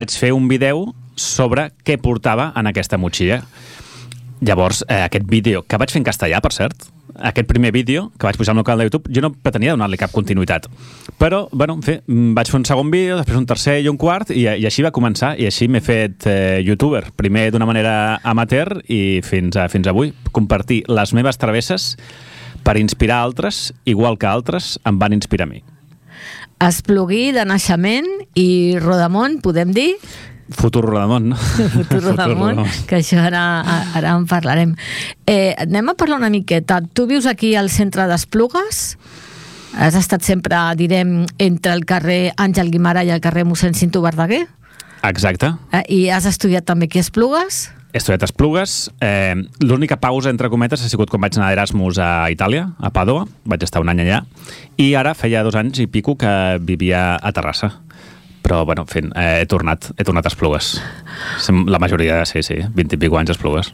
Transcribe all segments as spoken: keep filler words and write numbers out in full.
vaig fer un vídeo sobre què portava en aquesta motxilla. Llavors, eh, aquest vídeo, que vaig fer en castellà, per cert, aquest primer vídeo que vaig pujar al meu canal de YouTube, jo no pretenia donar-li cap continuïtat. Però, bueno, en fi, vaig fer un segon vídeo, després un tercer i un quart, i, i així va començar, i així m'he fet eh, youtuber. Primer d'una manera amateur i fins, a, fins avui. Compartir les meves travesses per inspirar altres, igual que altres em van inspirar a mi. Esplugui de naixement i Rodamont, podem dir? Futur Rodamont, no? Futur Rodamont, que això ara, ara en parlarem. Eh, anem a parlar una miqueta. Tu vius aquí al centre d'Esplugues? Has estat sempre, direm, entre el carrer Àngel Guimarà i el carrer mossèn Cinto Verdaguer? Exacte. Eh, I has estudiat també aquí a Esplugues? He estudiat a Esplugues. Eh, L'única pausa, entre cometes, ha sigut quan vaig anar d'Erasmus a Itàlia, a Pàdua. Vaig estar un any allà. I ara feia dos anys i pico que vivia a Terrassa. Però, bueno, en fi, eh, he tornat, he tornat a Esplugues. La majoria, sí, sí, vint i pico anys a Esplugues.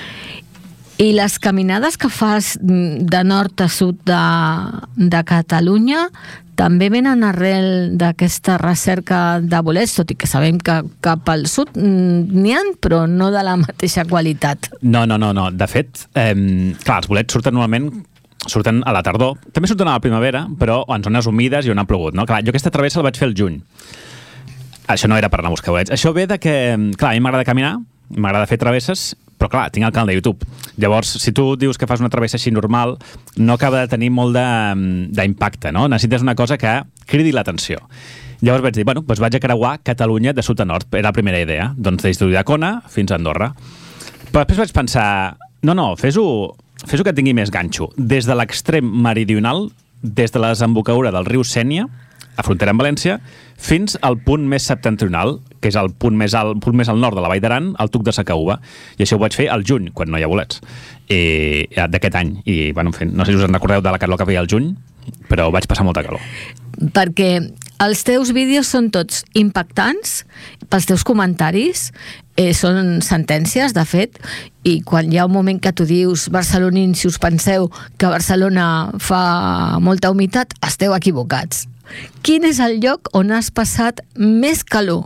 I les caminades que fas de nord a sud de, de Catalunya també venen arrel d'aquesta recerca de bolets, tot i que sabem que cap al sud n'hi ha, però no de la mateixa qualitat. No, no, no, no. De fet, eh, clar, els bolets surten normalment surten a la tardor. També surten a la primavera, però en zones humides i on ha plogut, no? Clar, jo aquesta travessa la vaig fer el juny. Això no era per anar a buscar bolets. Això ve de que, clar, a mi m'agrada caminar, m'agrada fer travesses, però clar, tinc el canal de YouTube. Llavors, si tu dius que fas una travessa així normal, no acaba de tenir molt d'impacte, no? Necessites una cosa que cridi l'atenció. Llavors vaig dir, bueno, doncs vaig a creuar Catalunya de sud a nord. Era la primera idea. Doncs des d'Ulldecona fins a Andorra. Però després vaig pensar, no, no, fes-ho fes-ho que tingui més ganxo. Des de l'extrem meridional, des de la desembocadura del riu Sénia, a frontera amb València, fins al punt més septentrional, que és el punt més alt, punt més al nord de la Vall d'Aran, el Tuc de Sacaúba. I això ho vaig fer al juny, quan no hi ha bolets, d'aquest any. I, bueno, en fi, no sé si us en recordeu de la calor que feia al juny, però vaig passar molta calor. Perquè els teus vídeos són tots impactants, pels teus comentaris, eh, són sentències, de fet, i quan hi ha un moment que tu dius, barcelonins, si us penseu que a Barcelona fa molta humitat, esteu equivocats. Quin és el lloc on has passat més calor?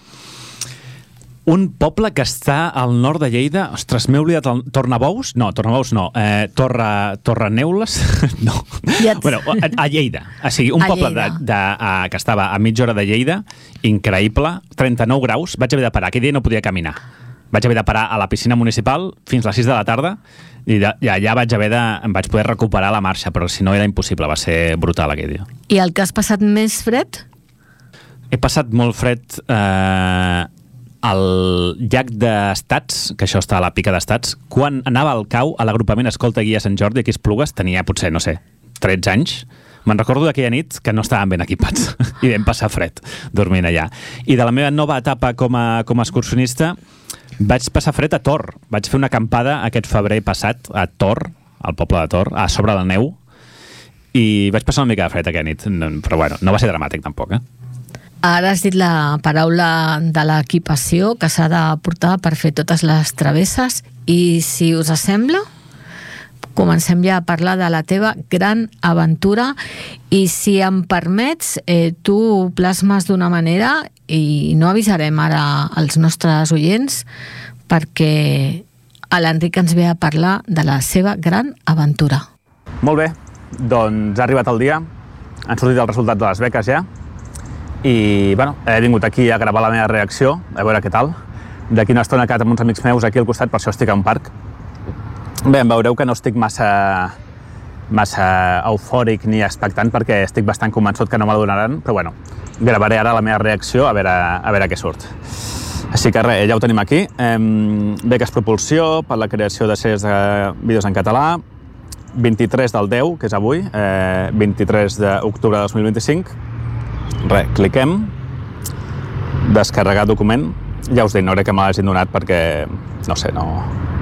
Un poble que està al nord de Lleida. Ostres, m'he oblidat el... Tornabous? No, Tornabous no. Eh, Torre... Torreneules? No. Ja et... bueno, a, a Lleida. O sigui, un a poble de, de, a, que estava a mitja hora de Lleida, increïble, trenta-nou graus. Vaig haver de parar. Aquell dia no podia caminar. Vaig haver de parar a la piscina municipal fins a les sis de la tarda i de, ja, ja vaig haver de... em vaig poder recuperar la marxa, però si no era impossible. Va ser brutal aquell dia. I el que has passat més fred? He passat molt fred... Eh... al llac d'Estats, que això està a la pica d'Estats, quan anava al cau a l'agrupament Escolta Guia Sant Jordi aquí a Esplugues, tenia potser, no sé, tretze anys. Me'n recordo d'aquella nit que no estàvem ben equipats i vam passar fred dormint allà. I de la meva nova etapa com a, com a excursionista vaig passar fred a Tor. Vaig fer una acampada aquest febrer passat a Tor, al poble de Tor, a sobre la neu, i vaig passar una mica de fred aquella nit, però bueno, no va ser dramàtic tampoc, eh? Ara has dit la paraula de l'equipació que s'ha de portar per fer totes les travesses i, si us sembla, comencem ja a parlar de la teva gran aventura i, si em permets, eh, tu plasmes d'una manera i no avisarem ara als nostres oients perquè l'Enric ens ve a parlar de la seva gran aventura. Molt bé, doncs ha arribat el dia, han sortit els resultats de les beques ja, i bueno, he vingut aquí a gravar la meva reacció, a veure què tal. D'aquí una estona he quedat amb uns amics meus aquí al costat, per això estic a un parc. Bé, em veureu que no estic massa, massa eufòric ni expectant perquè estic bastant convençut que no me la donaran, però bueno, gravaré ara la meva reacció a veure, a veure què surt. Així que res, ja ho tenim aquí. Beques Propulsió per la creació de sèries de vídeos en català, vint-i-tres del deu, que és avui, eh, vint-i-tres d'octubre de dos mil vint-i-cinc. Res, cliquem, descarregar document. Ja us dic, no crec que me l'hagin donat perquè, no sé, no...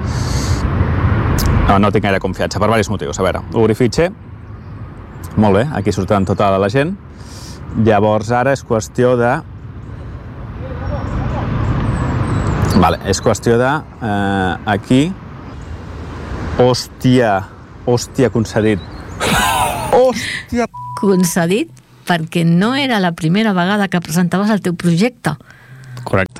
No, no tinc gaire confiança, per diversos motius. A veure, obrir fitxer. Molt bé, aquí surten tota la gent. Llavors ara és qüestió de... Vale, és qüestió de... Eh, aquí... Hòstia, hòstia, concedit. Hòstia! Concedit perquè no era la primera vegada que presentaves el teu projecte. Correcte.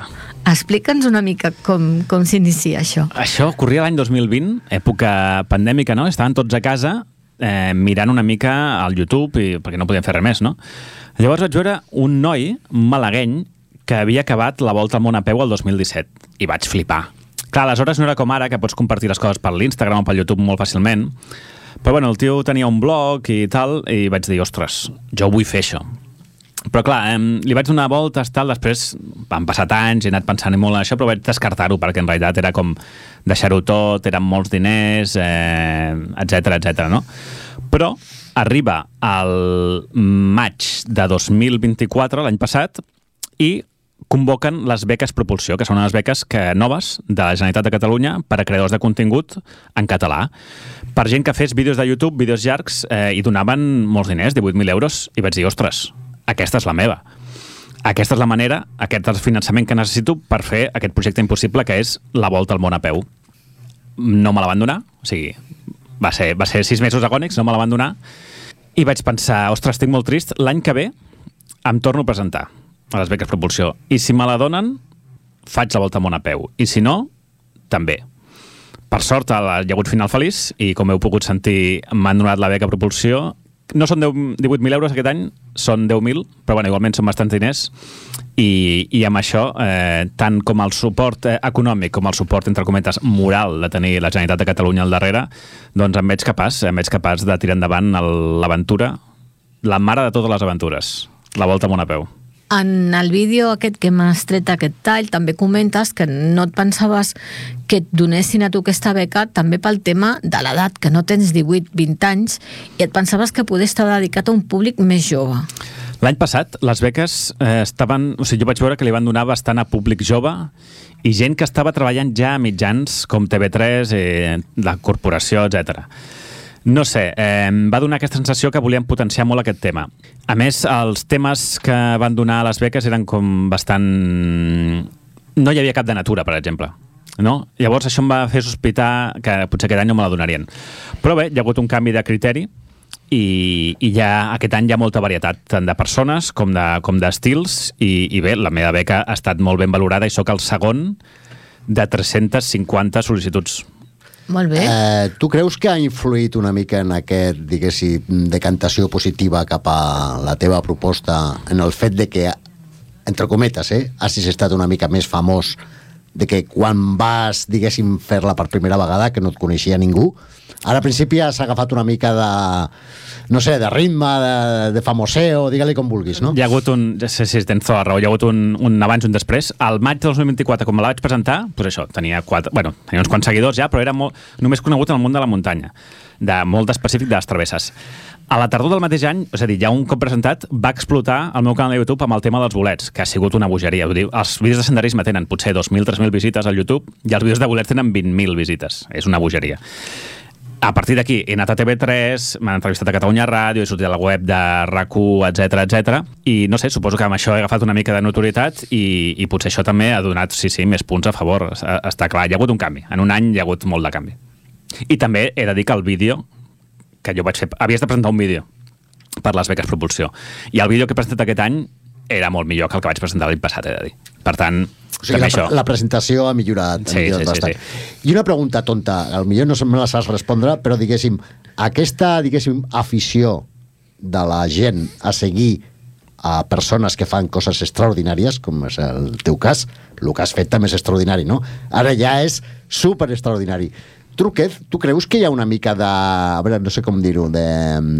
Explica'ns una mica com, com s'inicia això. Això ocorria l'any dos mil vint, època pandèmica, no? Estaven tots a casa eh, mirant una mica al YouTube, i, perquè no podien fer res més, no? Llavors vaig veure un noi, un malagueny, que havia acabat la volta al món a peu el dos mil disset, i vaig flipar. Clar, aleshores no era com ara, que pots compartir les coses per l'Instagram o pel YouTube molt fàcilment, però bueno, el tio tenia un blog i tal, i vaig dir, ostres, jo vull fer això. Però clar, eh, li vaig donar voltes, tal, després van passar anys, he anat pensant molt en això, però vaig descartar-ho, perquè en realitat era com deixar-ho tot, eren molts diners, eh, etcètera, etcètera, no? Però arriba al maig de dos mil vint-i-quatre, l'any passat, i convoquen les beques Propulsió, que són unes beques que, noves de la Generalitat de Catalunya per a creadors de contingut en català. Per gent que fes vídeos de YouTube, vídeos llargs, eh, i donaven molts diners, divuit mil euros, i vaig dir, ostres, aquesta és la meva. Aquesta és la manera, aquest és el finançament que necessito per fer aquest projecte impossible que és la volta al món a peu. No me la van donar, o sigui, va ser, va ser sis mesos agònics, no me la van donar, i vaig pensar, ostres, estic molt trist, l'any que ve em torno a presentar a les beques Propulsió, i si me la donen, faig la volta al món a peu, i si no, també. Per sort, hi ha hagut final feliç, i com heu pogut sentir, m'han donat la beca Propulsió. No són divuit mil euros aquest any, són deu mil, però bueno, igualment són bastants diners, i, i amb això, eh, tant com el suport eh, econòmic com el suport, entre cometes, moral de tenir la Generalitat de Catalunya al darrere, doncs em veig capaç, em veig capaç de tirar endavant l'aventura, la mare de totes les aventures, la volta al món a peu. En el vídeo aquest que m'has tret aquest tall també comentes que no et pensaves que et donessin a tu aquesta beca també pel tema de l'edat, que no tens divuit vint anys, i et pensaves que poder estar dedicat a un públic més jove. L'any passat les beques eh, estaven... O sigui, jo vaig veure que li van donar bastant a públic jove i gent que estava treballant ja a mitjans com T V tres, eh, la corporació, etcètera. No sé, eh, em va donar aquesta sensació que volien potenciar molt aquest tema. A més, els temes que van donar a les beques eren com bastant... No hi havia cap de natura, per exemple. No? Llavors això em va fer sospitar que potser aquest any no me la donarien. Però bé, hi ha hagut un canvi de criteri i, i ja aquest any hi ha molta varietat, tant de persones com de, com d'estils, i, i bé, la meva beca ha estat molt ben valorada i sóc el segon de tres-centes cinquanta sol·licituds. Molt bé. Eh, tu creus que ha influït una mica en aquest, diguéssim, decantació positiva cap a la teva proposta en el fet de que, entre cometes, eh, hagis estat una mica més famós, de que quan vas, diguéssim, fer-la per primera vegada, que no et coneixia ningú, ara al principi has agafat una mica de, no sé, de ritme, de, de famoseo, digue-li com vulguis, no? Hi ha hagut un... Sí, sí, tens tota la raó. Hi ha hagut un, un abans i un després. Al maig de dos mil vint-i-quatre, quan me la vaig presentar, doncs això, tenia quatre... Bueno, tenia uns quants seguidors ja, però era molt, només conegut en el món de la muntanya, de molt específic de les travesses. A la tardor del mateix any, és a dir, ja un cop presentat, va explotar el meu canal de YouTube amb el tema dels bolets, que ha sigut una bogeria. Vull dir, els vídeos de senderisme tenen potser dos mil, tres mil visites al YouTube i els vídeos de bolets tenen vint mil visites. És una bogeria. A partir d'aquí he anat a T V tres, m'han entrevistat a Catalunya Ràdio, he sortit a la web de RAC u, etcètera, etcètera, i no sé, suposo que amb això he agafat una mica de notorietat i, i potser això també ha donat, sí, sí, més punts a favor. Està clar, hi ha hagut un canvi. En un any hi ha hagut molt de canvi. I també he de dir que el vídeo que jo vaig fer... Havies de presentar un vídeo per les beques Propulsió. I el vídeo que he presentat aquest any era molt millor que el que vaig presentar l'any passat, he de dir. Per tant, o sigui, la, això... la presentació ha millorat, ha sí, millorat sí, bastant. Sí, sí. I una pregunta tonta, potser no me la saps respondre, però diguéssim, aquesta diguéssim, afició de la gent a seguir a persones que fan coses extraordinàries, com és el teu cas, el que has fet també és extraordinari, no? Ara ja és super extraordinari. Tu, tu creus que hi ha una mica de... A veure, no sé com dir-ho, de...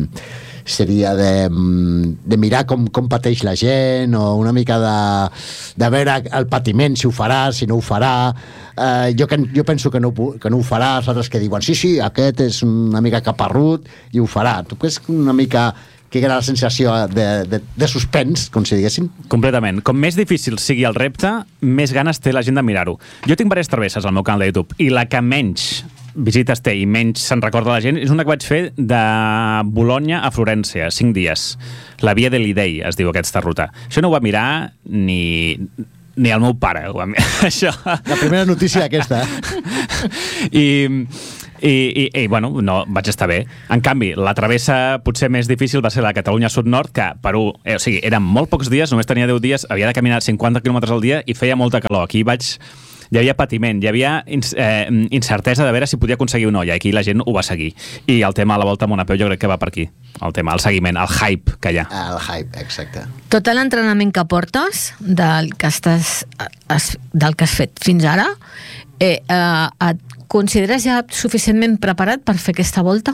seria de, de mirar com, com pateix la gent, o una mica de, de veure el patiment, si ho farà, si no ho farà. Eh, jo, jo penso que no, que no ho farà, els altres que diuen sí, sí, aquest és una mica caparrut i ho farà. Tu creus una mica que era la sensació de, de, de suspens, com si diguéssim? Completament. Com més difícil sigui el repte, més ganes té la gent de mirar-ho. Jo tinc diverses travesses al meu canal de YouTube, i la que menys visites té i menys se'n recorda la gent és una que vaig fer de Bolonya a Florència, cinc dies. La Via de l'Idei es diu aquesta ruta. Això no ho va mirar ni... ni el meu pare ho va mirar, això. La primera notícia aquesta. I I, i, i bueno, no, vaig estar bé. En canvi, la travessa potser més difícil va ser la Catalunya Sud-Nord, que Perú, eh, o sigui, eren molt pocs dies, només tenia deu dies, havia de caminar cinquanta quilòmetres al dia i feia molta calor. Aquí vaig... Hi havia patiment, hi havia eh, incertesa de veure si podia aconseguir o no, i aquí la gent ho va seguir. I el tema de la Volta a Monapeu jo crec que va per aquí. El tema, el seguiment, el hype que hi ha. El hype, exacte. Tot l'entrenament que portes del que, estàs, del que has fet fins ara, eh, eh, et consideres ja suficientment preparat per fer aquesta volta?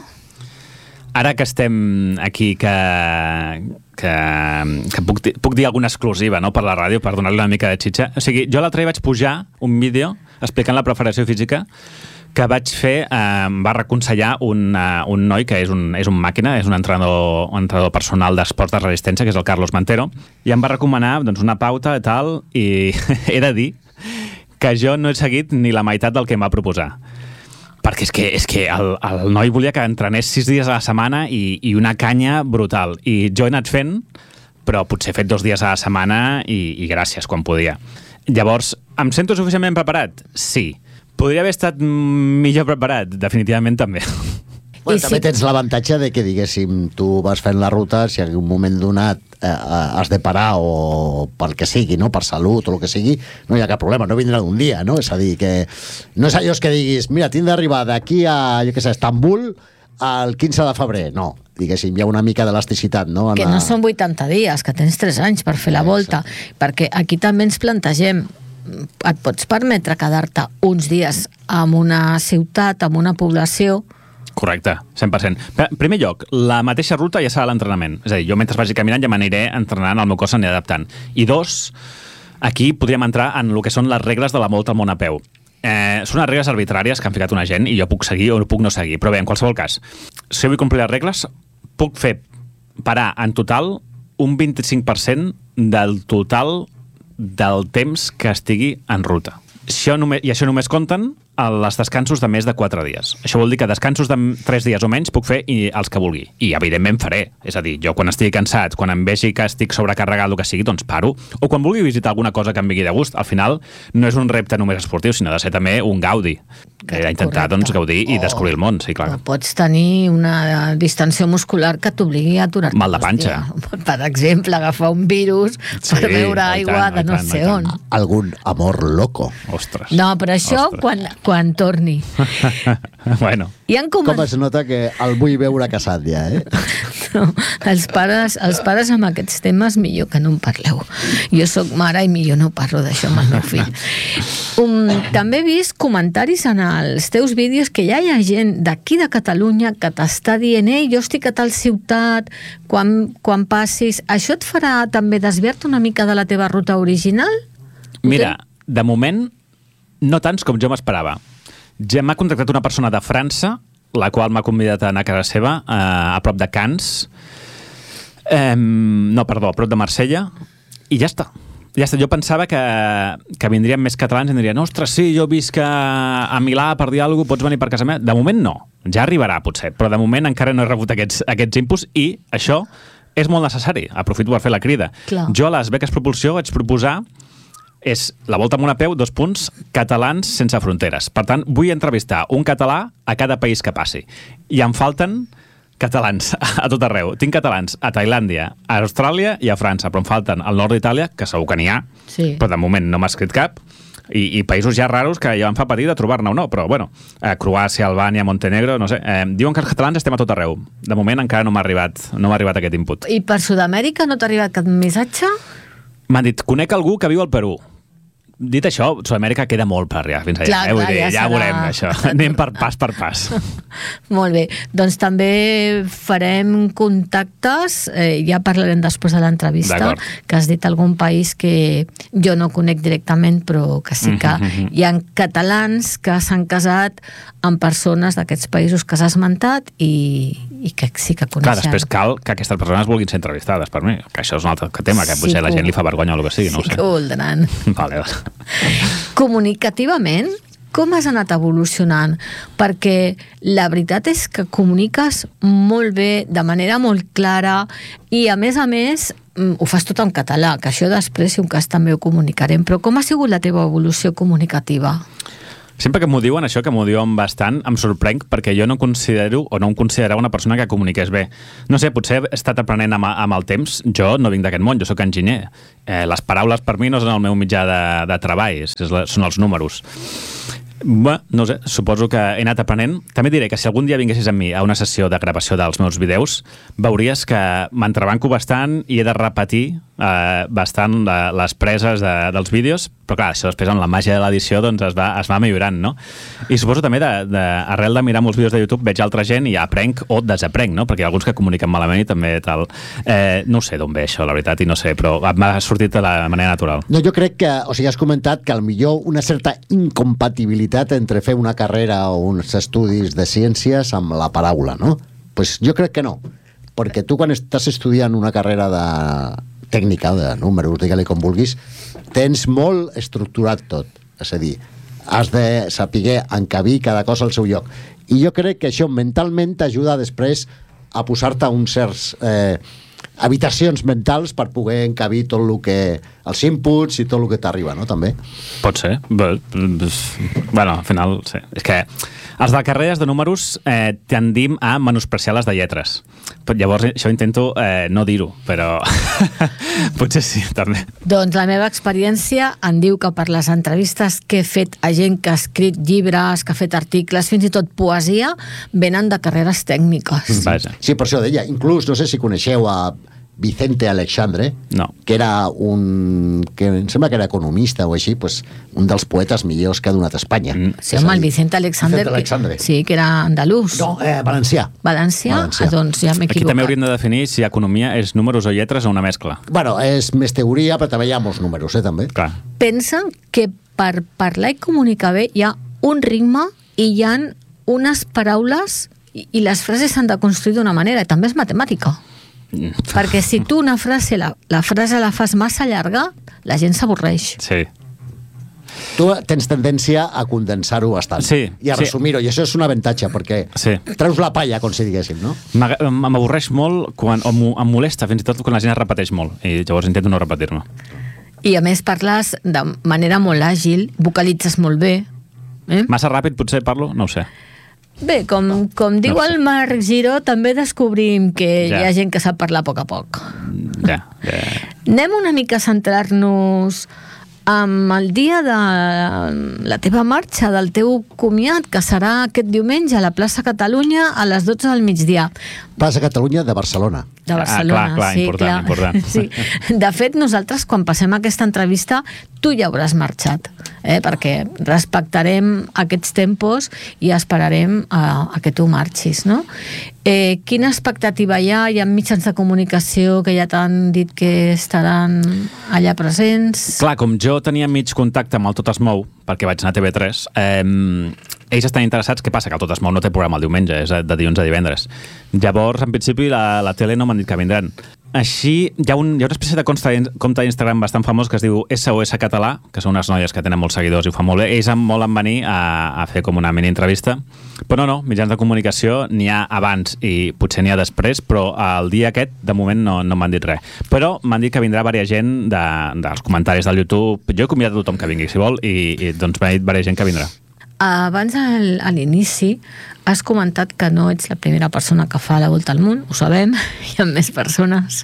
Ara que estem aquí, que, que, que puc, dir, puc dir alguna exclusiva, no?, per la ràdio, per donar-li una mica de xitxa. O sigui, jo l'altre dia vaig pujar un vídeo explicant la preparació física que vaig fer, eh, em va reconsellar un, uh, un noi que és un, és un màquina, és un entrenador, un entrenador personal d'esports de resistència, que és el Carlos Mantero, i em va recomanar doncs, una pauta i tal, i he de dir que jo no he seguit ni la meitat del que em va proposar. Perquè és que, és que el, el noi volia que entrenés sis dies a la setmana i, i una canya brutal. I jo he anat fent, però potser he fet dos dies a la setmana i, i gràcies, quan podia. Llavors, em sento suficientment preparat? Sí. Podria haver estat millor preparat? Definitivament també. Bueno, també tens l'avantatge de que, diguéssim, tu vas fent la ruta, si en un moment donat eh, has de parar o pel que sigui, no? Per salut o el que sigui, no hi ha cap problema, no vindrà d'un dia, no? És a dir, que no és allò que diguis, mira, tinc d'arribar d'aquí a, jo què sé, Estambul al quinze de febrer, no. Diguéssim, hi ha una mica d'elasticitat, no? Que no són vuitanta dies, que tens tres anys per fer la volta, perquè aquí també ens plantegem, et pots permetre quedar-te uns dies en una ciutat, en una població. Correcte, cent per cent. En primer lloc, la mateixa ruta ja serà l'entrenament. És a dir, jo mentre vagi caminant ja m'aniré entrenant, el meu cos s'anirà adaptant. I dos, aquí podríem entrar en el que són les regles de la Volta al món a peu. Eh, són unes regles arbitràries que han ficat una gent i jo puc seguir o no puc no seguir. Però bé, en qualsevol cas, si jo vull complir les regles, puc fer parar en total un vint-i-cinc per cent del total del temps que estigui en ruta. Això només, I això només compten els descansos de més de quatre dies. Això vol dir que descansos de tres dies o menys puc fer i els que vulgui. I, evidentment, faré. És a dir, jo quan estigui cansat, quan em vegi que estic sobrecarregat, el que sigui, doncs paro. O quan vulgui visitar alguna cosa que em vingui de gust. Al final, no és un repte només esportiu, sinó de ser també un gaudi. Que he d'intentar, doncs, gaudir i descobrir el món, sí, clar. O pots tenir una distensió muscular que t'obligui a aturar-te. Mal de panxa. Per exemple, agafar un virus sí, per beure aigua tant, de no tant, sé on. Algun amor loco. Ostres. No, però això Ostres. quan, quan torni. Bueno. Com... com es nota que el vull veure casat ja, eh? No, els pares, els pares amb aquests temes millor que no en parleu. Jo sóc mare i millor no parlo d'això amb el meu fill. Um, també he vist comentaris en els teus vídeos que ja hi ha gent d'aquí de Catalunya que t'està dient ei, jo estic a tal ciutat, quan, quan passis... Això et farà també desviar-te una mica de la teva ruta original? Mira, de moment, no tants com jo m'esperava. Ja m'ha contactat una persona de França, la qual m'ha convidat a anar a casa seva, eh, a prop de Canes, eh, no, perdó, a prop de Marsella, i ja està. Ja està. Jo pensava que, que vindrien més catalans i em dirien, ostres, sí, jo visc a, a Milà per dir alguna cosa, pots venir per casa meva? De moment no, ja arribarà potser, però de moment encara no he rebut aquests, aquests inputs i això és molt necessari. Aprofito per fer la crida. Clar. Jo a les beques propulsió vaig proposar és la Volta a món a peu, dos punts, catalans sense fronteres. Per tant, vull entrevistar un català a cada país que passi. I em falten catalans a tot arreu. Tinc catalans a Tailàndia, a Austràlia i a França, però em falten al nord d'Itàlia, que segur que n'hi ha, sí. Però de moment no m'ha escrit cap, i, i països ja raros que ja em fa patir de trobar-ne o no, però bueno, eh, Croàcia, Albània, Montenegro, no sé, eh, diuen que els catalans estem a tot arreu. De moment encara no m'ha arribat, no m'ha arribat aquest input. I per Sud-amèrica no t'ha arribat cap missatge? M'han dit, conec algú que viu al Perú. Dit això, Sud-amèrica queda molt per arribar fins allà. Clar, eh? Vull clar, dir, ja ja serà... veurem això. Anem per pas per pas. Molt bé. Doncs també farem contactes, eh, ja parlarem després de l'entrevista, que has dit algun país que jo no conec directament, però que sí que mm-hmm. hi ha catalans que s'han casat amb persones d'aquests països que s'ha esmentat i, i que sí que coneixem. Clar, després cal que aquestes persones vulguin ser entrevistades per mi, que això és un altre tema, que potser sí, la gent li fa vergonya o el que sigui, no sí ho sé. Sí que voldran. Vale, vale. Comunicativament, com has anat evolucionant? Perquè la veritat és que comuniques molt bé, de manera molt clara, i a més a més ho fas tot en català, que això després, si un cas, també ho comunicarem. Però com ha sigut la teva evolució comunicativa? Sempre que m'ho diuen, això que m'ho diuen bastant, em sorprenc perquè jo no considero o no em considerava una persona que comuniqués bé. No sé, potser he estat aprenent amb, amb el temps. Jo no vinc d'aquest món, jo sóc enginyer. Eh, les paraules per mi no són el meu mitjà de, de treball, és, és la, són els números. Bé, no sé, suposo que he anat aprenent. També diré que si algun dia vinguessis amb mi a una sessió de gravació dels meus vídeos, veuries que m'entrebanco bastant i he de repetir eh, bastant la, les preses de, dels vídeos, però clar, això després amb la màgia de l'edició doncs es va, es va millorant, no? I suposo també, de, de, arrel de mirar molts vídeos de YouTube, veig altra gent i aprenc o desaprenc, no? Perquè hi ha alguns que comuniquen malament i també tal. Eh, no sé d'on ve això, la veritat, i no sé, però m'ha sortit de la manera natural. No, jo crec que, o sigui, has comentat que potser una certa incompatibilitat entre fer una carrera o uns estudis de ciències amb la paraula, no? Pues jo crec que no, perquè tu quan estàs estudiant una carrera de tècnica, de números, digue-li com vulguis, tens molt estructurat tot. És a dir, has de saber encabir cada cosa al seu lloc. I jo crec que això mentalment t'ajuda després a posar-te uns certs eh, habitacions mentals per poder encabir tot el que... els inputs i tot el que t'arriba, no? També. Pot ser. Bé, bueno, al final, sí. És que els de carreres de números eh, tendim a menospreciar les de lletres. Però llavors això intento eh, no dir-ho, però potser sí, també. Doncs la meva experiència em diu que per les entrevistes que he fet a gent que ha escrit llibres, que ha fet articles, fins i tot poesia, venen de carreres tècniques. Vaja. Sí, per això deia. Inclús, no sé si coneixeu a Vicente Alexandre, no. que era un... que em sembla que era economista o així, pues, un dels poetes millors que ha donat Espanya. Mm. Sí, home, el Vicente Alexandre, Vicente Alexandre. Que, sí, que era andalús. No, eh, valencià. Valencià? Valencià. Ah, doncs ja m'he Aquí equivocat. també hauríem de definir si economia és números o lletres o una mescla. Bueno, és més teoria, però també hi ha molts números, eh, també. Clar. Pensa que per parlar i comunicar bé hi ha un ritme i hi ha unes paraules i, i les frases s'han de construir d'una manera, i també és matemàtica. Perquè si tu una frase, la, la frase la fas massa llarga, la gent s'avorreix. Sí. Tu tens tendència a condensar-ho bastant sí, i a sí. resumir-ho, i això és un avantatge, perquè sí. treus la palla, com si diguéssim, no? M'avorreix molt, quan, o em molesta fins i tot quan la gent es repeteix molt, i llavors intento no repetir-me. I a més parles de manera molt àgil, vocalitzes molt bé. Eh? Massa ràpid potser parlo? No ho sé. Bé, com, com diu no el Marc Giró, també descobrim que ja. hi ha gent que sap parlar a poc a poc. Ja, ja. Anem una mica a centrar-nos amb el dia de la teva marxa, del teu comiat, que serà aquest diumenge a la plaça Catalunya a les dotze del migdia. Plaça Catalunya de Barcelona. De Barcelona, ah, clar, clar, sí, important, clar. important. Sí. De fet, nosaltres, quan passem aquesta entrevista, tu ja hauràs marxat, eh? perquè respectarem aquests tempos i esperarem a, a que tu marxis, no? Eh, quina expectativa hi ha? Hi ha mitjans de comunicació que ja t'han dit que estaran allà presents? Clar, com jo tenia mig contacte amb el Tot es mou, perquè vaig anar a T V tres, eh, ells estan interessats. Què passa? Que el Tot es mou no té programa el diumenge, és de dilluns a divendres. Llavors, en principi, la, la tele no m'han dit que vindran. Així, hi ha, un, hi ha una espècie de compte d'Instagram bastant famós que es diu S O S Català, que són unes noies que tenen molts seguidors i ho fan molt bé. Ells em volen venir a, a fer com una mini entrevista. Però no, no, mitjans de comunicació n'hi ha abans i potser n'hi ha després, però el dia aquest, de moment, no, no m'han dit res. Però m'han dit que vindrà varia gent de, dels comentaris del YouTube. Jo he convidat a tothom que vingui, si vol, i, i doncs m'ha dit varia gent que vindrà. Abans, al, a l'inici, has comentat que no ets la primera persona que fa la volta al món, ho sabem, hi ha més persones.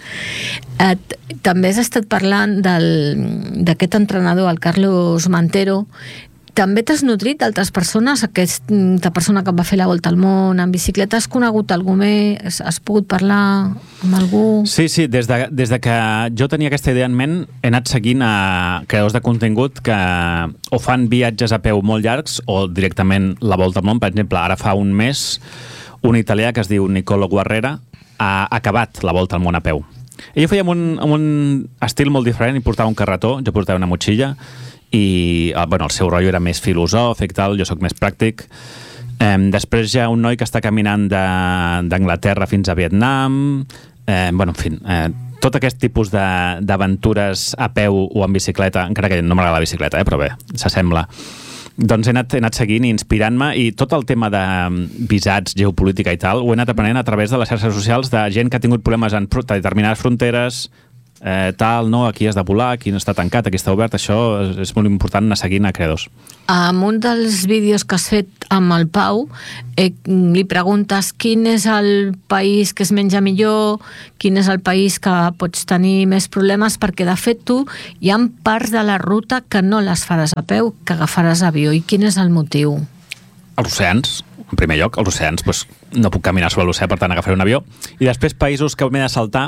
Et, també has estat parlant d'aquest entrenador, el Carlos Mantero. També t'has nutrit d'altres persones, aquesta persona que va fer la volta al món en bicicleta. Has conegut algú més? Has pogut parlar amb algú? Sí, sí, des de, des de que jo tenia aquesta idea en ment, he anat seguint a creadors de contingut que o fan viatges a peu molt llargs o directament la volta al món. Per exemple, ara fa un mes, un italià que es diu Nicolo Guerrera ha acabat la volta al món a peu. Ell ho feia amb un, amb un estil molt diferent, i portava un carretó, jo portava una motxilla, i bueno, el seu rotllo era més filosòfic, tal, jo sóc més pràctic. Eh, després hi ha un noi que està caminant d'Anglaterra fins a Vietnam, eh, bueno, en fi, eh, tot aquest tipus d'aventures a peu o en bicicleta, encara que no m'agrada la bicicleta, eh, però bé, s'assembla. Doncs he anat, he anat seguint i inspirant-me, i tot el tema de visats, geopolítica i tal, ho he anat aprenent a través de les xarxes socials de gent que ha tingut problemes en determinades fronteres, eh, tal, no, aquí has de volar, aquí no està tancat, aquí està obert, això és, és molt important anar seguint a creadors. En un dels vídeos que has fet amb el Pau, eh, li preguntes quin és el país que es menja millor, quin és el país que pots tenir més problemes, perquè de fet tu hi ha parts de la ruta que no les faràs a peu, que agafaràs avió. I quin és el motiu? Els oceans, en primer lloc, els oceans, doncs, no puc caminar sobre l'oceà, per tant agafaré un avió. I després països que m'he de saltar,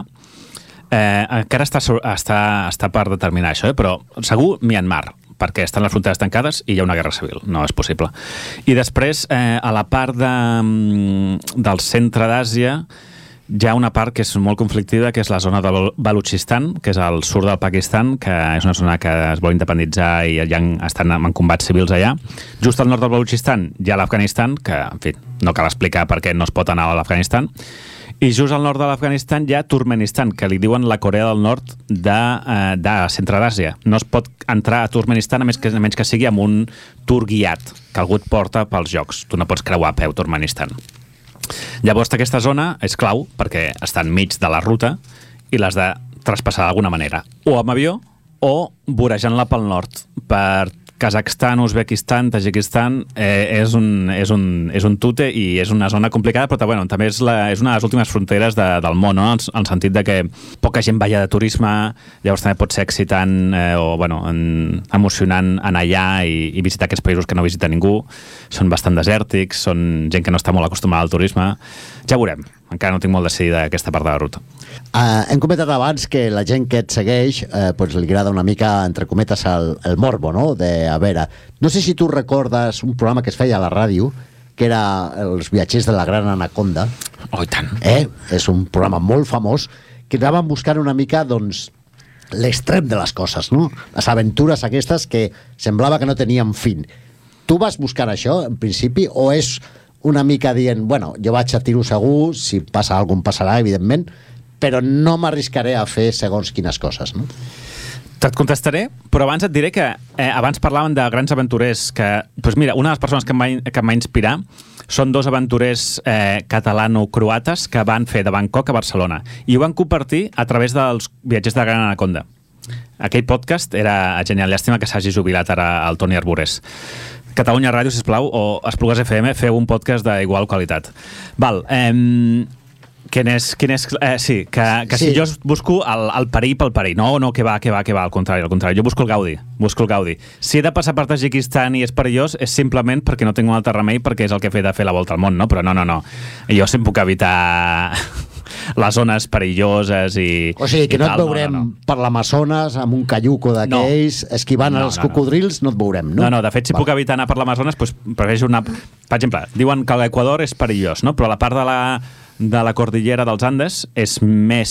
eh, encara està, està, està per determinar això, eh? Però segur Myanmar, perquè estan les fronteres tancades i hi ha una guerra civil, no és possible. I després, eh, a la part de, del centre d'Àsia, hi ha una part que és molt conflictiva, que és la zona del Balutxistan, que és al sud del Pakistan, que és una zona que es vol independitzar i ja estan en combats civils allà. Just al nord del Balutxistan hi ha l'Afganistan, que, en fi, no cal explicar per què no es pot anar a l'Afganistan. I just al nord de l'Afganistan hi ha Turkmenistan, que li diuen la Corea del Nord de, eh, de centre d'Àsia. No es pot entrar a Turkmenistan a menys que, a menys que sigui amb un tour guiat, que algú et porta pels jocs. Tu no pots creuar a peu Turkmenistan. Llavors aquesta zona és clau perquè està enmig de la ruta i l'has de traspassar d'alguna manera, o amb avió o vorejant-la pel nord, per Kazakhstan, Uzbekistan, Tajikistan. Eh, és, un, és, un, és un tute i és una zona complicada, però bueno, també és, la, és una de les últimes fronteres de, del món, no? en, en el sentit de que poca gent vaya de turisme, llavors també pot ser excitant eh, o bueno, en, emocionant anar allà i, i visitar aquests països que no visita ningú. Són bastant desèrtics, són gent que no està molt acostumada al turisme. Ja veurem, encara no tinc molt decidida aquesta part de la ruta. Uh, hem comentat abans que la gent que et segueix eh, pues li agrada una mica, entre cometes, el, el morbo, no? De, a veure, no sé si tu recordes un programa que es feia a la ràdio, que era Els viatgers de la Gran Anaconda. Oh, i tant. Eh? És un programa molt famós que anaven buscant una mica, doncs, l'extrem de les coses, no? Les aventures aquestes que semblava que no tenien fin. Tu vas buscar això, en principi, o és una mica dient, bueno, jo vaig a tiro segur, si passa alguna cosa passarà, evidentment, però no m'arriscaré a fer segons quines coses, no? Te't contestaré, però abans et diré que eh, abans parlàvem de grans aventurers que, doncs mira, una de les persones que em va, que em va inspirar són dos aventurers eh, catalano-croates que van fer de Bangkok a Barcelona i ho van compartir a través dels viatgers de la Gran Anaconda. Aquell podcast era genial, llàstima que s'hagi jubilat ara el Toni Arborés. Catalunya Ràdio, sisplau, o Esplugues F M, feu un podcast d'igual qualitat. Val, eh... Quin és, quin és, eh, sí, que, que sí. Si jo busco el, el perill pel perill, no, no, que va, que va, que va, al contrari, al contrari, jo busco el gaudi, busco el gaudi. Si he de passar per Tajikistan i és perillós, és simplement perquè no tinc un altre remei, perquè és el que he fet de fer la volta al món, no? Però no, no, no, jo sempre puc evitar les zones perilloses i... O sigui, que no tal, et veurem no, no, no. per l'Amazones amb un cayuco d'aquells, no. esquivant no, els no, cocodrils, no. no et veurem, no? No, no, de fet, si Va. puc evitar anar per l'Amazones, doncs prefereixo anar... Per exemple, diuen que l'Equador és perillós, no? Però la part de la... de la cordillera dels Andes és més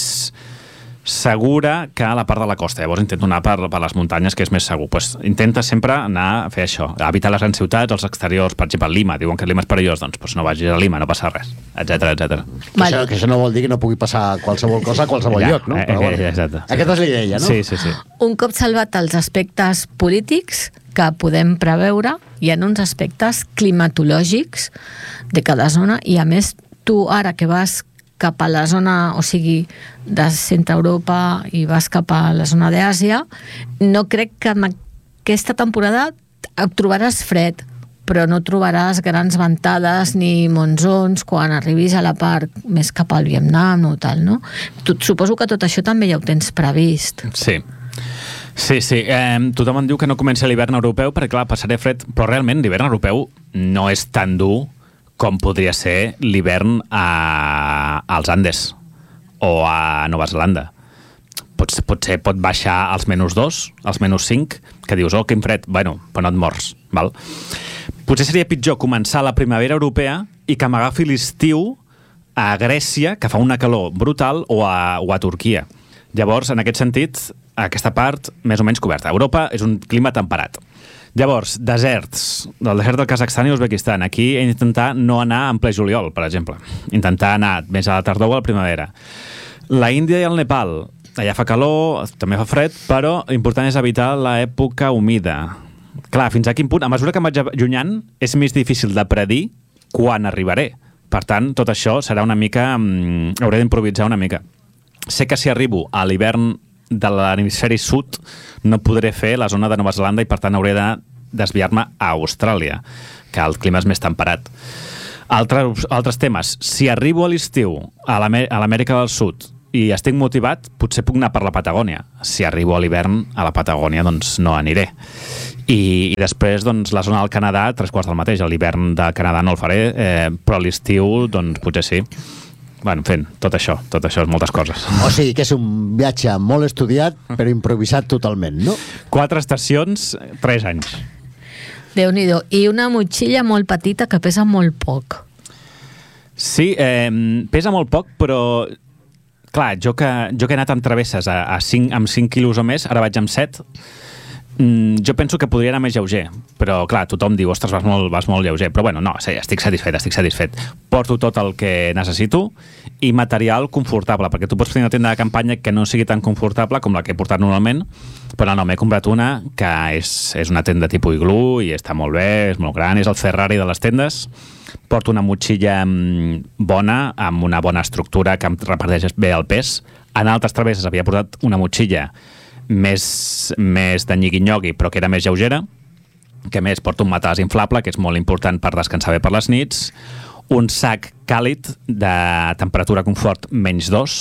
segura que la part de la costa. Llavors intento anar per, per les muntanyes, que és més segur. Pues intenta sempre anar a fer això, a evitar les grans ciutats, els exteriors. Per exemple, Lima, diuen que Lima és perillós, doncs pues no vagis a Lima, no passa res, etcètera, etcètera. Vale. Això, que això no vol dir que no pugui passar qualsevol cosa a qualsevol ja, lloc, no? Eh, Però, bueno, eh, exacte. Aquesta és la idea, no? Sí, sí, sí. Un cop salvat els aspectes polítics que podem preveure, hi ha uns aspectes climatològics de cada zona i, a més, tu ara que vas cap a la zona, o sigui, de centre Europa i vas cap a la zona d'Àsia, no crec que en aquesta temporada et trobaràs fred, però no trobaràs grans ventades ni monzons quan arribis a la part més cap al Vietnam o tal, no? Tu, suposo que tot això també ja ho tens previst. Sí. Sí, sí. Eh, tothom em diu que no comença l'hivern europeu perquè, clar, passaré fred, però realment l'hivern europeu no és tan dur com podria ser l'hivern a, als Andes o a Nova Zelanda. Pot, potser pot baixar als menys dos, als menys cinc, que dius, oh, quin fred, bueno, però no et mors, val? Potser seria pitjor començar la primavera europea i que m'agafi l'estiu a Grècia, que fa una calor brutal, o a, o a Turquia. Llavors, en aquest sentit, aquesta part més o menys coberta. Europa és un clima temperat. Llavors, deserts, del desert del Kazakhstan i Uzbekistan. Aquí he d'intentar no anar en ple juliol, per exemple. Intentar anar més a la tardor o a la primavera. La Índia i el Nepal, allà fa calor, també fa fred, però l'important és evitar l'època humida. Clar, fins a quin punt, a mesura que em vaig allunyant, és més difícil de predir quan arribaré. Per tant, tot això serà una mica... Hauré d'improvisar una mica. Sé que si arribo a l'hivern de l'hemisferi sud no podré fer la zona de Nova Zelanda i per tant hauré de desviar-me a Austràlia, que el clima és més temperat. Altres, altres temes. Si arribo a l'estiu a l'Amèrica del Sud i estic motivat, potser puc anar per la Patagònia. Si arribo a l'hivern a la Patagònia, doncs no aniré. I, i després, doncs, la zona del Canadà, tres quarts del mateix. A l'hivern del Canadà no el faré, eh, però a l'estiu, doncs, potser sí. Bueno, en fi, tot això, tot això és moltes coses. O sigui que és un viatge molt estudiat, però improvisat totalment, no? Quatre estacions, tres anys. Déu-n'hi-do. I una motxilla molt petita que pesa molt poc. Sí, eh, pesa molt poc, però clar, jo que, jo que he anat amb travesses a, a cinc, amb cinc quilos o més, ara vaig amb set, mm, jo penso que podria anar més lleuger, però clar, tothom diu, ostres, vas molt, vas molt lleuger, però bueno, no, sí, estic satisfet, estic satisfet. Porto tot el que necessito i material confortable, perquè tu pots tenir una tenda de campanya que no sigui tan confortable com la que he portat normalment, però no, m'he comprat una que és, és una tenda tipus iglú i està molt bé, és molt gran, és el Ferrari de les tendes. Porto una motxilla bona, amb una bona estructura que em reparteix bé el pes. En altres travesses havia portat una motxilla més, més de nyigui-nyogui, però que era més lleugera, que més porto un matalàs inflable, que és molt important per descansar bé per les nits, un sac càlid de temperatura confort menys dos,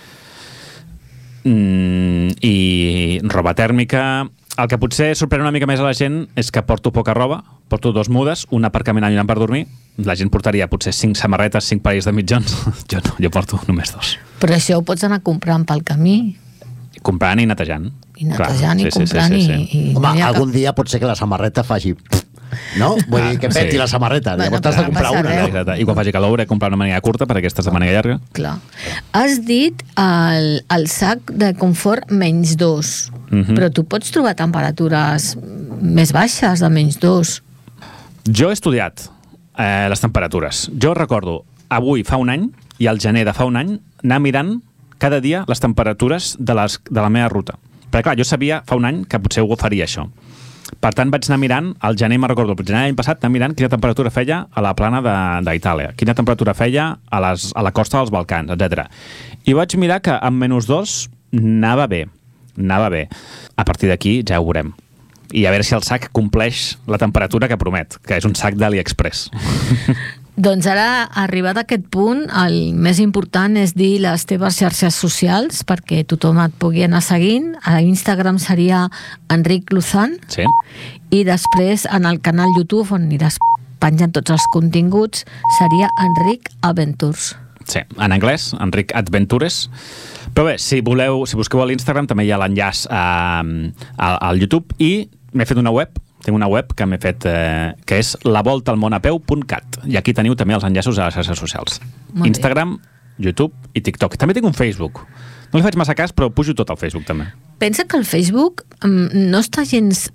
mm, i roba tèrmica. El que potser sorprèn una mica més a la gent és que porto poca roba, porto dos mudes, una per caminar i una per dormir. La gent portaria potser cinc samarretes, cinc parells de mitjons. Jo no, jo porto només dos. Però això ho pots anar comprant pel camí. Comprant i netejant. I netejant Clar, i comprant sí, sí, sí, sí. i... i Home, no algun dia pot ser que la samarreta faci... No? Vull dir, que peti sí. la samarreta. Bueno, Llavors t'has de no comprar passa una, res. no? Exacte. I quan faci calor hauré de comprar una màniga curta perquè aquesta és de màniga llarga. Clar. Has dit el, el sac de confort menys dos, Mhm. però tu pots trobar temperatures més baixes de menys dos. Jo he estudiat eh, les temperatures. Jo recordo, avui fa un any i al gener de fa un any, anar mirant cada dia les temperatures de, les, de la meva ruta. Perquè clar, jo sabia fa un any que potser ho faria això. Per tant, vaig anar mirant, al gener me'n recordo, el gener l'any passat, anar mirant quina temperatura feia a la plana d'Itàlia, quina temperatura feia a, les, a la costa dels Balcans, etcètera. I vaig mirar que amb menys dos anava bé, anava bé. A partir d'aquí ja ho veurem. I a veure si el sac compleix la temperatura que promet, que és un sac d'AliExpress. Doncs ara, arribat a aquest punt, el més important és dir les teves xarxes socials perquè tothom et pugui anar seguint. A Instagram seria Enric Luzán. Sí. I després en el canal YouTube on aniràs penjant tots els continguts seria Enric Adventures. Sí, en anglès, Enric Adventures. Però bé, si voleu, si busqueu a l'Instagram també hi ha l'enllaç a, a, al YouTube i m'he fet una web, tinc una web que m'he fet eh, que és la volta al món a peu punt cat i aquí teniu també els enllaços a les xarxes socials. Molt Instagram, bé. YouTube i TikTok. També tinc un Facebook. No li faig massa cas, però pujo tot al Facebook també. Pensa que el Facebook mm, no està gens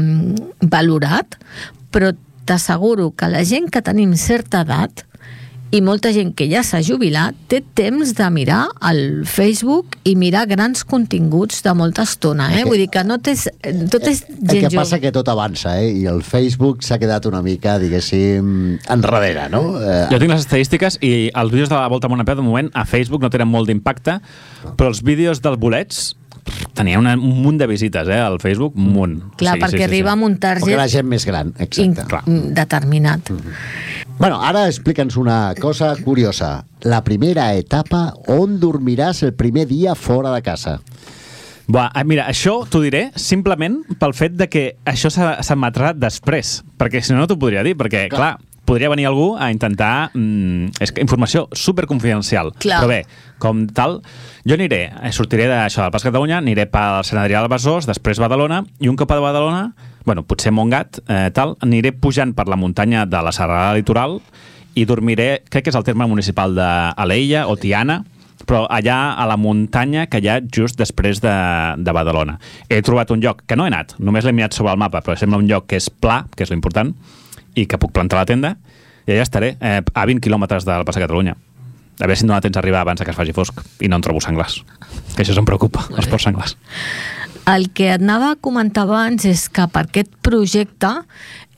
mm, valorat, però t'asseguro que la gent que tenim certa edat i molta gent que ja s'ha jubilat té temps de mirar el Facebook i mirar grans continguts de molta estona, eh? Que, Vull dir que no té, tot és gent el que jove. passa que tot avança, eh? I el Facebook s'ha quedat una mica, diguéssim, enrere, no? Eh, Jo tinc les estadístiques i els vídeos de la volta al món a peu de moment a Facebook no tenen molt d'impacte, però els vídeos dels bolets tenia una, un munt de visites, eh, al Facebook, un munt. Clar, sí, perquè sí, sí, arriba sí. amb un perquè target la gent més gran, exacte. Clar. determinat. Bueno, ara explica'ns una cosa curiosa. La primera etapa, on dormiràs el primer dia fora de casa? Buah, mira, això t'ho diré simplement pel fet de que això s'emetrà després, perquè si no, no t'ho podria dir, perquè, clar, clar podria venir algú a intentar... Mm, és que informació superconfidencial. Clar. Però bé, com tal, jo aniré, sortiré d'això del Pas Catalunya, aniré pel Sant Adrià del Besòs, després Badalona, i un cop a Badalona, bueno, potser Montgat, eh, tal, aniré pujant per la muntanya de la Serralada Litoral i dormiré, crec que és el terme municipal d'Alella o Tiana, però allà a la muntanya que hi ha just després de, de Badalona. He trobat un lloc que no he anat, només l'he mirat sobre el mapa, però sembla un lloc que és pla, que és l'important, i que puc plantar la tenda, i allà estaré, eh, a vint quilòmetres del Pas de Catalunya. A veure si em dóna temps d'arribar abans que es faci fosc i no en trobo senglars. Que això se'm preocupa, els porcs senglars. El que et anava a comentar abans és que per aquest projecte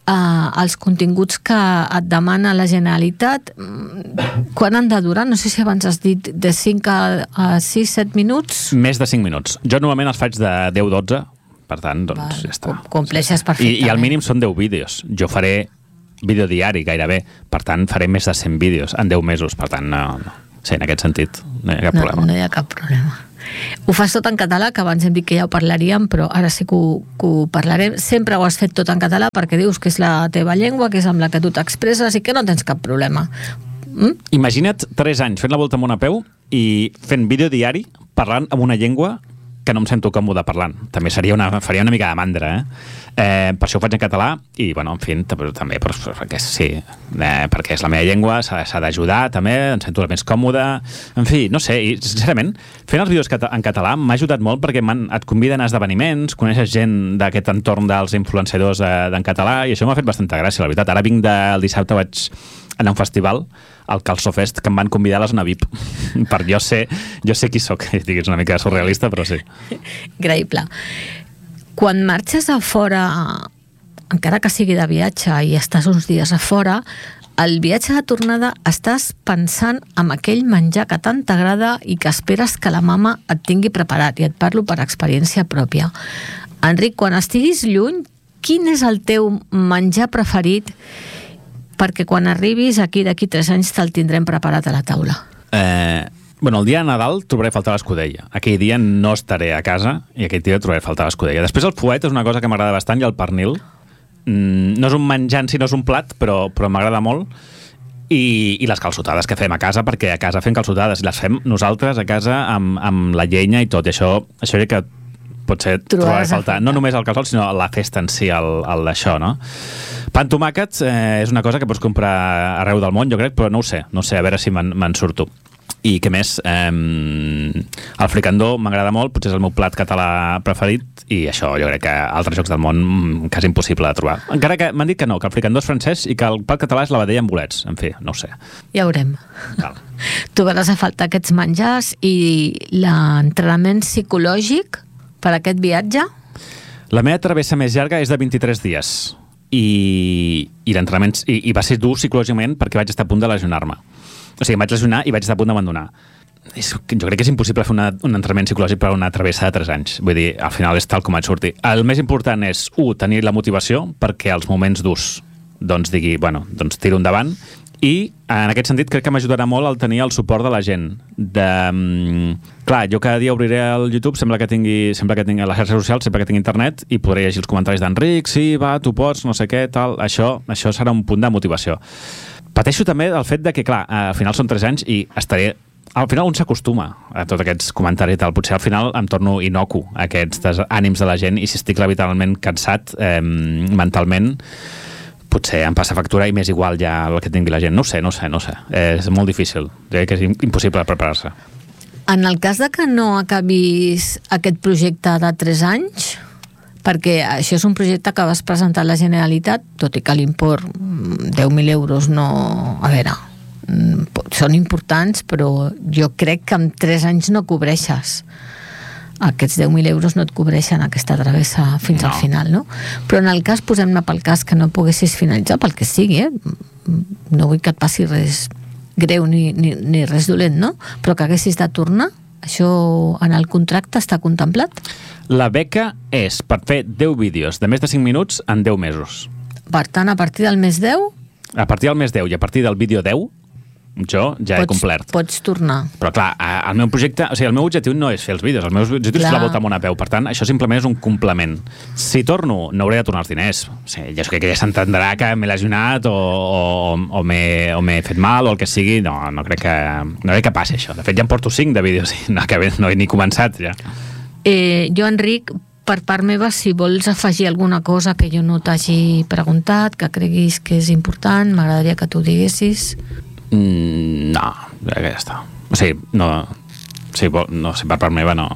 uh, els continguts que et demana la Generalitat, quan han de durar? No sé si abans has dit de cinc a sis, set minuts. Més de cinc minuts. Jo normalment els faig de deu a dotze, per tant, doncs Val, ja està. Compleixes perfectament. I, I al mínim són deu vídeos. Jo faré vídeo diari gairebé, per tant faré més de cent vídeos en deu mesos, per tant, no, no. Sí, en aquest sentit, no hi ha cap no, problema. No hi ha cap problema. Ho fas tot en català, que abans hem dit que ja ho parlaríem, però ara sí que ho, que ho parlarem. Sempre ho has fet tot en català perquè dius que és la teva llengua, que és amb la que tu t'expresses i que no tens cap problema. Mm? Imagina't tres anys fent la volta amb una peu i fent vídeo diari parlant amb una llengua que no em sento còmode parlant. També seria una, faria una mica de mandra, eh? eh? Per això ho faig en català i, bueno, en fi, també perquè sí, eh, perquè és la meva llengua, s'ha d'ajudar també, em sento més còmode, en fi, no sé, i sincerament, fent els vídeos en català m'ha ajudat molt perquè et conviden a esdeveniments, coneixes gent d'aquest entorn dels influenciadors en català i això m'ha fet bastanta gràcia, la veritat. Ara vinc del dissabte, vaig anar a un festival, al Calçó Fest, que em van convidar a la zona V I P. Per jo sé, jo sé qui soc. És una mica surrealista, però sí. Increïble. Quan marxes a fora, encara que sigui de viatge i estàs uns dies a fora, el viatge de tornada estàs pensant en aquell menjar que tant t'agrada i que esperes que la mama et tingui preparat, i et parlo per experiència pròpia. Enric, quan estiguis lluny, quin és el teu menjar preferit perquè quan arribis aquí d'aquí tres anys te'l tindrem preparat a la taula? Eh, bueno, el dia de Nadal trobaré a faltar l'escudella. Aquell dia no estaré a casa i aquell dia trobaré a faltar l'escudella. Després el fuet és una cosa que m'agrada bastant i el pernil. Mm, no és un menjar, si no és un plat, però, però m'agrada molt. I, i les calçotades que fem a casa, perquè a casa fem calçotades i les fem nosaltres a casa amb, amb la llenya i tot. I això, això que potser trobaré a faltar. No només el calçot, sinó la festa en si, el, el d'això, no? Pa amb tomàquets eh, és una cosa que pots comprar arreu del món, jo crec, però no ho sé. No sé, a veure si me'n me surto. I què més? Eh, el fricandó m'agrada molt, potser és el meu plat català preferit, i això jo crec que altres llocs del món quasi impossible de trobar. Encara que m'han dit que no, que el fricandó és francès i que el plat català és la vedella amb bolets. En fi, no ho sé. Ja veurem. Val. Trobaràs a faltar aquests menjars i l'entrenament psicològic per aquest viatge? La meva travessa més llarga és de vint-i-tres dies. I, i l'entrenament i, i va ser dur psicològicament perquè vaig estar a punt de lesionar-me. O sigui, em vaig lesionar i vaig estar a punt d'abandonar. Jo crec que és impossible fer una, un entrenament psicològic per a una travessa de tres anys. Vull dir, al final és tal com vaig sortir. El més important és, u, tenir la motivació perquè als moments durs doncs digui, bueno, doncs tiro endavant. I en aquest sentit crec que m'ajudarà molt el tenir el suport de la gent. De, um, clar, jo cada dia obriré el YouTube, sembla que tingui, sembla que tingui les xarxes socials, sempre que tingui internet, i podré llegir els comentaris d'Enric, sí, va, tu pots, no sé què, tal. Això, això serà un punt de motivació. Pateixo també el fet de que, clar, al final són tres anys i estaré... Al final un s'acostuma a tots aquests comentaris i tal. Potser al final em torno inocu a aquests ànims de la gent i si estic literalment cansat eh, mentalment, potser em passa factura i m'és igual ja el que tingui la gent. No sé, no sé, no sé. És molt difícil. Jo crec que és impossible preparar-se. En el cas de que no acabis aquest projecte de tres anys, perquè això és un projecte que vas presentar a la Generalitat, tot i que l'import deu mil euros no... A veure, són importants, però jo crec que en tres anys no cobreixes. Aquests deu mil euros no et cobreixen aquesta travessa fins no. al final, no? Però en el cas, posem-ne pel cas que no poguessis finalitzar, pel que sigui, eh? No vull que et passi res greu ni, ni, ni res dolent, no? Però que haguessis de tornar, això en el contracte està contemplat? La beca és per fer deu vídeos de més de cinc minuts en deu mesos. Per tant, a partir del mes deu... A partir del mes deu i a partir del vídeo deu, jo ja pots, he complert. Pots tornar. Però clar, el meu projecte, o sigui, el meu objectiu no és fer els vídeos, el meu objectiu clar. és la volta amb una peu, per tant, això simplement és un complement. Si torno, no hauré de tornar els diners. O sigui, jo crec que ja s'entendrà que m'he lesionat o, o, o m'he fet mal o el que sigui, no, no crec que no crec que passi això. De fet, ja em porto cinc de vídeos i no, que no he ni començat ja. Eh, jo, Enric, per part meva, si vols afegir alguna cosa que jo no t'hagi preguntat, que creguis que és important, m'agradaria que t'ho diguessis. Mm, no, ja està. O sigui, no, sí, no sé, per part meva no.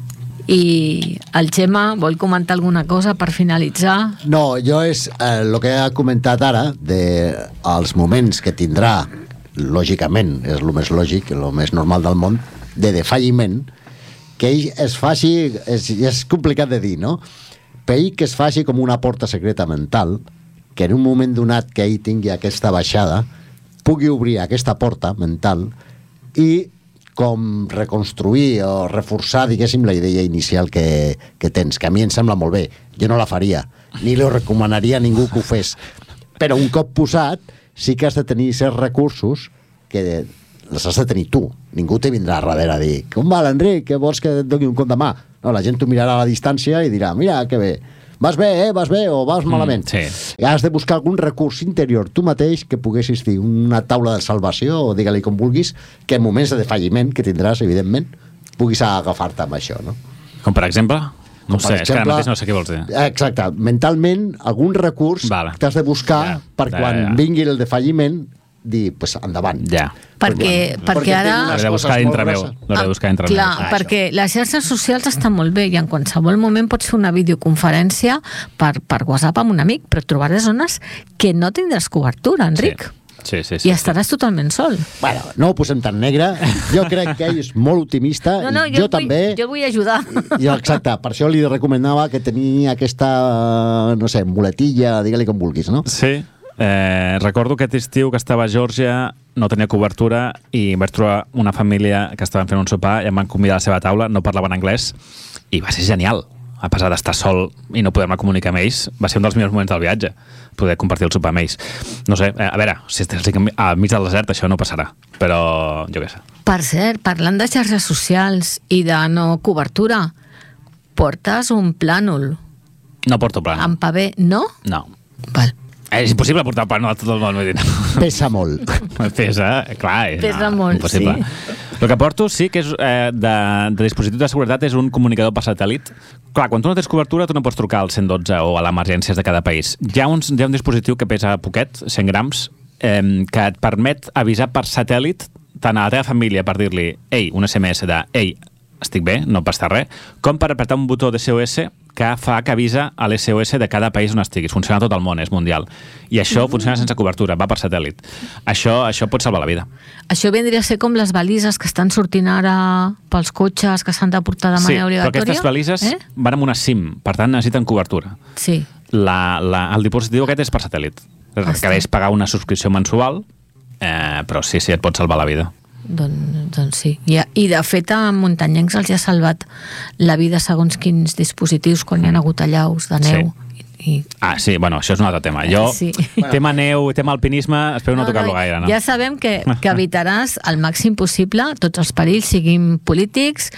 I el Xema vol comentar alguna cosa per finalitzar? No, jo és eh, el que ha comentat ara de els moments que tindrà, lògicament, és el més lògic, el més normal del món, de defalliment, que ell es faci, és, és complicat de dir, no? Per ell que es faci com una porta secreta mental que en un moment donat que ell tingui aquesta baixada pugui obrir aquesta porta mental i com reconstruir o reforçar, diguéssim, la idea inicial que, que tens, que a mi em sembla molt bé. Jo no la faria, ni li recomanaria a ningú que ho fes. Però un cop posat, sí que has de tenir certs recursos que les has de tenir tu. Ningú te vindrà a darrere a dir com va, l'Enric, que vols que et doni un cop de mà? No, la gent t'ho mirarà a la distància i dirà, mira, que bé. Vas bé, eh? Vas bé o vas malament? Mm, sí. Has de buscar algun recurs interior tu mateix que poguessis dir una taula de salvació o digue-li com vulguis, que en moments de defalliment que tindràs, evidentment, puguis agafar-te amb això, no? Com per exemple? No Com sé, per és que ara exemple, mateix no sé què vols dir. Exacte. Mentalment, algun recurs vale. t'has de buscar ja, per ja, quan ja. vingui el defalliment dir, pues, endavant. Ja. Perquè, perquè, perquè ara... L'hauré de buscar dintre meu. L'hauré de buscar dintre meu. Clar, Ah, perquè les xarxes socials estan molt bé i en qualsevol moment pots fer una videoconferència per, per WhatsApp amb un amic, però et trobaràs zones que no tindràs cobertura, Enric. Sí, sí, sí. I estaràs totalment sol. Bueno, no ho posem tan negre. Jo crec que ell és molt optimista. No, no, i jo, jo també. Vull, jo el vull ajudar. Jo, exacte, per això li recomanava que tenia aquesta, no sé, muletilla, digue-li com vulguis, no? Sí. Eh, recordo aquest estiu que estava a Geòrgia, no tenia cobertura i vaig trobar una família que estaven fent un sopar i em van convidar a la seva taula, no parlaven anglès i va ser genial, a pesar d'estar sol i no poder-me comunicar amb ells. Va ser un dels millors moments del viatge, poder compartir el sopar amb ells. No sé, a veure, si estàs al mig del desert això no passarà, però jo què sé. Per cert, parlant de xarxes socials i de no cobertura, portes un plànol No porto plànol. amb paper, no? No. Val. És impossible portar plànol a tot el món. Pesa molt. Pesa, clar. És, Pesa no, molt, impossible. sí. El que porto sí que és eh, de, de dispositiu de seguretat és un comunicador per satèl·lit. Clar, quan tu no tens cobertura tu no pots trucar al cent dotze o a l'emergències de cada país. Hi ha, uns, hi ha un dispositiu que pesa poquet, cent grams, eh, que et permet avisar per satèl·lit tant a la teva família per dir-li ei, un S M S de ei, estic bé, no passa res, com per apretar un botó de S O S que fa que avisa a l'S O S de cada país on estiguis. Funciona a tot el món, és mundial. I això mm. funciona sense cobertura, va per satèl·lit. Això, això pot salvar la vida. Això vendria a ser com les balises que estan sortint ara pels cotxes que s'han de portar de manera sí, obligatòria. però aquestes balises eh? van amb una SIM, per tant necessiten cobertura. Sí. La, la, el dispositiu aquest és per satèl·lit. Requereix pagar una subscripció mensual, eh, però sí, sí, et pot salvar la vida. Doncs, doncs sí. I, I de fet a muntanyencs els ha salvat la vida segons quins dispositius quan hi ha hagut allaus de neu. Sí. I... Ah, sí, bueno, això és un altre tema. Jo, Sí. tema neu, tema alpinisme, espero no, no tocar-lo gaire, no? Ja sabem que, que evitaràs al màxim possible tots els perills, siguin polítics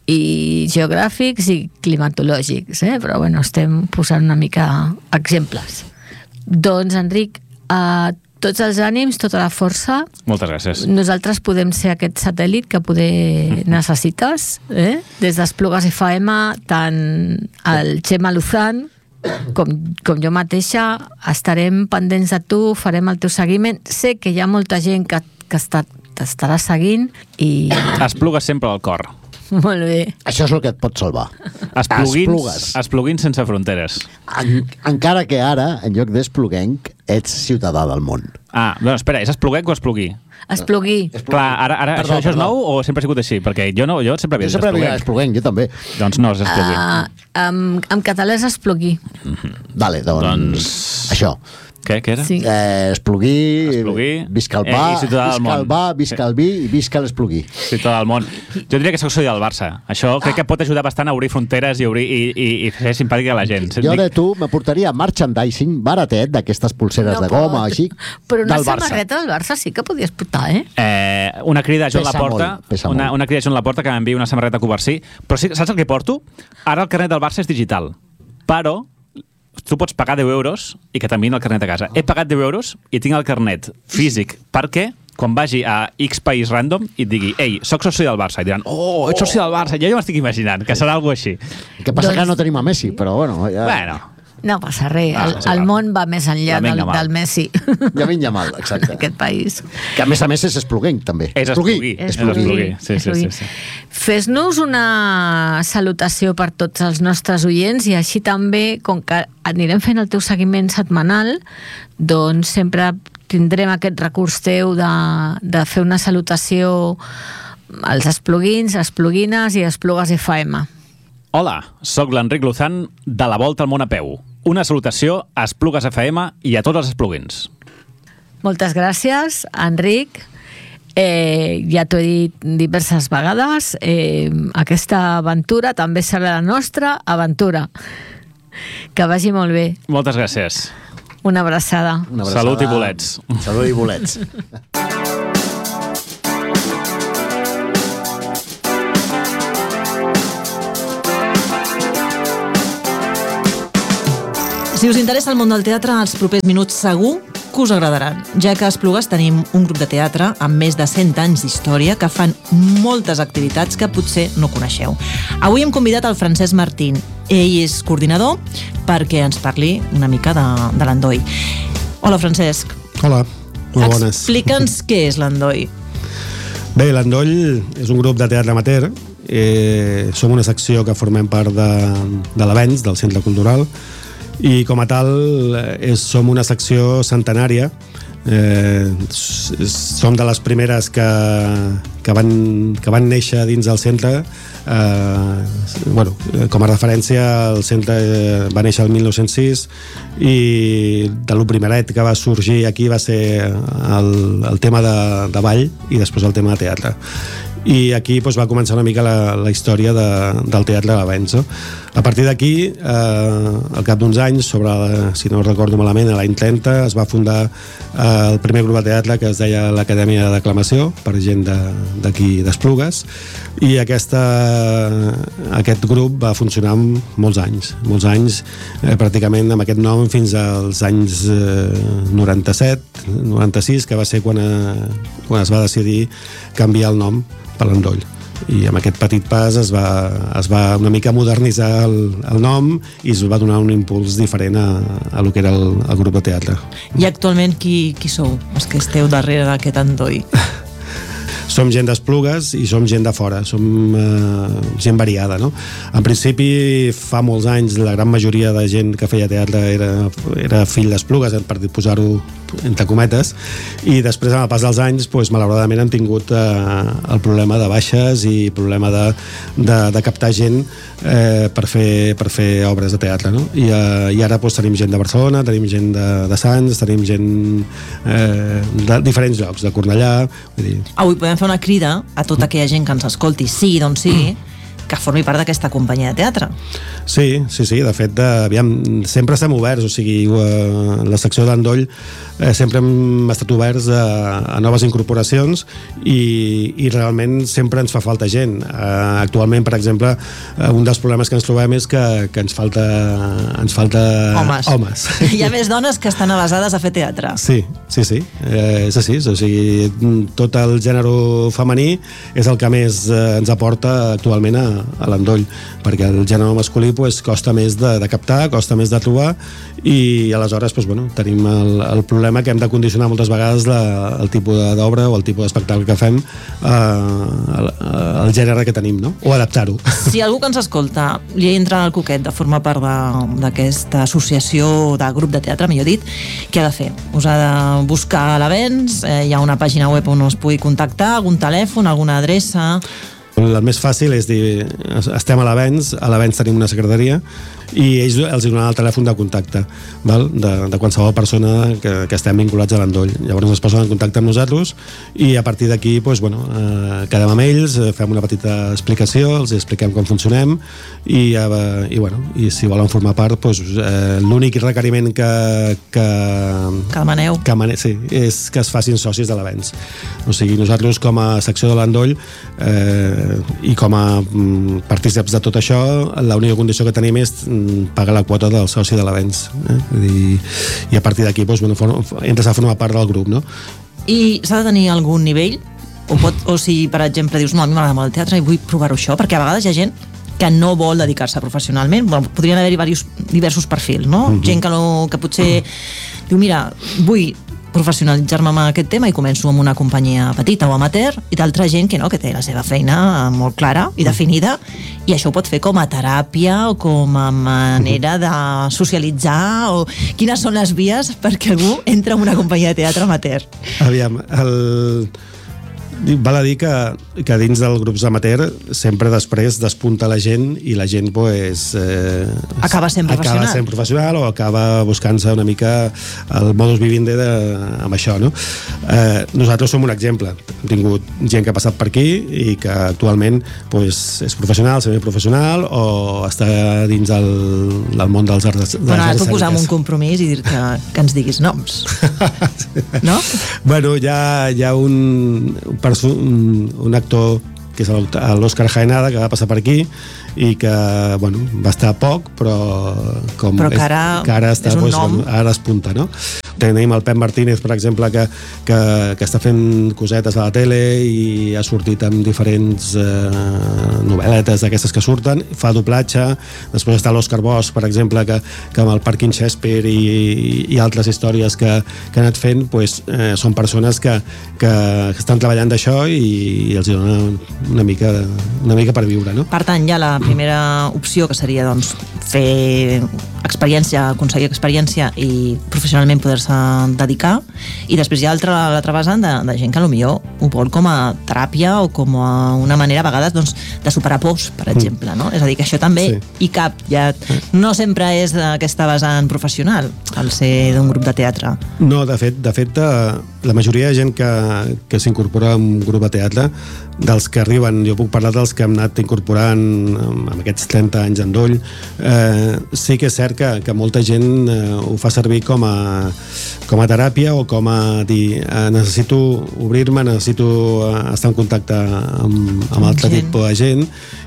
i geogràfics i climatològics, eh? Però bueno, estem posant una mica exemples. Doncs, Enric, eh, tots els ànims, tota la força. Moltes gràcies. Nosaltres podem ser aquest satèl·lit que poder necessites, eh? Des d'Esplugues F M, tant el Xema Luzán com, com jo mateixa, estarem pendents de tu, farem el teu seguiment. Sé que hi ha molta gent que, que està, t'estarà seguint i... Esplugues sempre al cor. Molt bé. Això és el que et pot salvar. Espluguins, Esplugues. espluguins sense fronteres. En, encara que ara, en lloc d'espluguenc, ets ciutadà del món. Ah, bueno, espera, és espluguenc o esplugui? Esplugui. Clar, ara, ara Perdó, això, això és perdó. nou o sempre ha sigut així? Perquè jo, no, jo sempre havia Jo dit sempre havia espluguenc. espluguenc, jo també. Doncs no, és esplugui. Uh, en, en català és esplugui. Vale, doncs... Doncs- Això. Què, què era? Sí. Eh, esplugui, Esplugui. visca el Eh, pa, i ciutadà del visca el món. va, visca el vi i visca l'esplugui. Sí, tot el món. Jo diria que soc soci del Barça. Això crec que pot ajudar bastant a obrir fronteres i, obrir, i, i, i fer simpàtic a la gent. Jo de tu m'aportaria merchandising baratet d'aquestes pulseres de goma, així, Però una del Barça. samarreta del Barça sí que podies portar, eh? Eh, una crida a Joan Pesa Laporta, molt, pesa una, molt. una crida a Joan Laporta que m'enviï una samarreta Covarsí. Però sí, saps el que porto? Ara el carnet del Barça és digital, però tu pots pagar deu euros i que t'enviïn el carnet a casa. He pagat deu euros i tinc el carnet físic perquè quan vagi a X país random i et digui ei, soc soci del Barça, i diran oh, ets soci del Barça, jo ja m'estic imaginant que serà alguna així. El que passa Doncs- que no tenim a Messi, però bueno, ja, Bueno, No passa res, Ah, el, és el igual. món va més enllà Lamine del, Yamal. del Messi. ja vinga mal, exacte. Aquest país. Que a més a més és espluguenc, també. és esplugui. És És esplugui. Sí, sí, esplugui. sí, sí. Fes-nos una salutació per tots els nostres oients i així també, com que anirem fent el teu seguiment setmanal, doncs sempre tindrem aquest recurs teu de, de fer una salutació als espluguins, espluguines i esplugues F M. Hola, sóc l'Enric Luzán de la Volta al Món a peu. una salutació a Esplugues F M i a tots els esplugins. Moltes gràcies, Enric. Eh, ja t'ho he dit diverses vegades, eh, aquesta aventura també serà la nostra aventura. Que vagi molt bé. Moltes gràcies. Una abraçada. Una abraçada. Salut i bolets. Salut i bolets. Si us interessa el món del teatre, els propers minuts segur que us agradaran, ja que a Esplugues tenim un grup de teatre amb més de cent anys d'història que fan moltes activitats que potser no coneixeu. Avui hem convidat el Francesc Martín. Ell és coordinador perquè ens parli una mica de, de l'Endoi. Hola, Francesc. Hola, molt bones. Explica'ns què és l'Endoi. Bé, l'Endoll és un grup de teatre amateur. Eh, som una secció que formem part de, de l'Avenç, del Centre Cultural, i com a tal és, som una secció centenària. Eh, som de les primeres que, que, van, que van néixer dins del centre. Eh, bueno, com a referència, el centre va néixer el mil nou-cents sis i de lo primeret que va sorgir aquí va ser el, el tema de, de ball i després el tema de teatre. I aquí doncs, va començar una mica la, la història de, del teatre de l'Avenç. A partir d'aquí, eh, al cap d'uns anys, sobre la, si no recordo malament, a l'any trenta, es va fundar eh, el primer grup de teatre que es deia l'Acadèmia d'Aclamació, per gent d'aquí d'Esplugues, i aquesta, aquest grup va funcionar molts anys, molts anys, eh, pràcticament amb aquest nom fins als anys eh, noranta-set, noranta-sis, que va ser quan, eh, quan es va decidir canviar el nom per l'Endoll. I amb aquest petit pas es va, es va una mica modernitzar el, el nom i es va donar un impuls diferent a, a lo que era el, el grup de teatre. I actualment qui, qui sou els que esteu darrere d'aquest Endoi? Som gent d'Esplugues i som gent de fora, som eh, gent variada, no? En principi, fa molts anys, la gran majoria de gent que feia teatre era, era fill d'Esplugues, per posar-ho entre cometes, i després, amb el pas dels anys, doncs, malauradament hem tingut eh, el problema de baixes i problema de, de, de captar gent eh, per, fer, per fer obres de teatre, no? I, eh, i ara doncs, tenim gent de Barcelona, tenim gent de, de Sants, tenim gent eh, de diferents llocs, de Cornellà. Vull dir... Avui podem fer una crida a tota aquella gent que ens escolti, sí, doncs sí, que formi part d'aquesta companyia de teatre. Sí, sí, sí, de fet, aviam, sempre estem oberts, o sigui, la secció d'Endoll eh, sempre hem estat oberts a, a noves incorporacions i, i realment sempre ens fa falta gent. Eh, actualment, per exemple, eh, un dels problemes que ens trobem és que, que ens falta, ens falta homes. homes. Hi ha més dones que estan avasades a fer teatre. Sí, sí, sí, eh, és així, o sigui, tot el gènere femení és el que més eh, ens aporta actualment a, a l'Endoll, perquè el gènere masculí pues, costa més de, de captar, costa més de trobar, i aleshores pues, bueno, tenim el, el problema que hem de condicionar moltes vegades la, el tipus d'obra o el tipus d'espectacle que fem eh, al, al gènere que tenim, no? O adaptar-ho. Si algú que ens escolta li entra al coquet de formar part d'aquesta associació de grup de teatre, millor dit, què ha de fer? Us ha de buscar a l'Avenç, eh, hi ha una pàgina web on us pugui contactar, algun telèfon, alguna adreça... El més fàcil és dir, estem a l'Avenç, a l'Avenç tenim una secretaria i ells els donaran el telèfon de contacte, val? De, de qualsevol persona que, que estem vinculats a l'Endoll. Llavors es posen en contacte amb nosaltres i a partir d'aquí pues, bueno, eh, quedem amb ells, fem una petita explicació, els expliquem com funcionem i, eh, i, bueno, i si volen formar part, pues, eh, l'únic requeriment que, que, que demaneu que mane, sí, és que es facin socis de l'Avenç. O sigui, nosaltres com a secció de l'Endoll eh, i com a mm, partícips de tot això, l'única condició que tenim és pagar la quota del soci de l'Avenç, eh? I, i a partir d'aquí doncs, bueno, entres a formar part del grup, no? I s'ha de tenir algun nivell? O, pot, o si, per exemple, dius, no, a mi m'agrada molt el teatre i vull provar-ho això, perquè a vegades hi ha gent que no vol dedicar-se professionalment. Bueno, podrien haver-hi diversos, diversos perfils, no? Mm-hmm. Gent que, no, que potser diu, mira, vull professionalitzar-me en aquest tema i començo amb una companyia petita o amateur, i d'altra gent que no, que té la seva feina molt clara i definida, i això ho pot fer com a teràpia o com a manera de socialitzar, o quines són les vies perquè algú entra en una companyia de teatre amateur? Aviam, el... val a dir que, que dins dels grups amateur sempre després despunta la gent i la gent pues, eh, acaba sent professional. Acaba sent professional o acaba buscant-se una mica el modus vivendi de, amb això, no? Eh, nosaltres som un exemple. Hem tingut gent que ha passat per aquí i que actualment pues, és professional, semiprofessional o està dins el, del món dels arts, de bueno, les arts tu posar un escèniques. Compromís i dir-te que ens diguis noms. No? Bueno, hi ha, hi ha un, un, perso- un, un actor que és l'Òscar Jaenada, que va passar per aquí i que, bueno, va estar poc, però com però que ara, és, que ara està, és un pues, nom. ara espunta, no? Tenim el Pep Martínez, per exemple, que, que, que està fent cosetes a la tele i ha sortit amb diferents eh, novel·letes d'aquestes que surten, fa doblatge. Després està l'Òscar Bosch, per exemple, que, que amb el Parking Shakespeare i, i altres històries que, que ha anat fent, pues, eh, són persones que, que estan treballant d'això i, i els dona una mica, una mica per viure, no? Per tant, hi ha la primera opció, que seria doncs, fer experiència, aconseguir experiència i professionalment poder-se dedicar, i després hi ha l'altra, l'altra vessant de, de gent que potser ho vol com a teràpia o com a una manera a vegades doncs, de superar pors, per exemple, no? És a dir, que això també Sí. hi cap, ja no sempre és aquesta vessant professional al ser d'un grup de teatre. No, de fet, de fet eh, la majoria de gent que, que s'incorpora a un grup de teatre, dels que arriben, jo puc parlar dels que hem anat incorporant amb aquests trenta anys d'endoll, eh, sí que és cert que, que molta gent eh, ho fa servir com a, com a teràpia o com a dir, eh, necessito obrir-me, necessito eh, estar en contacte amb, amb altre Gent. tipus de gent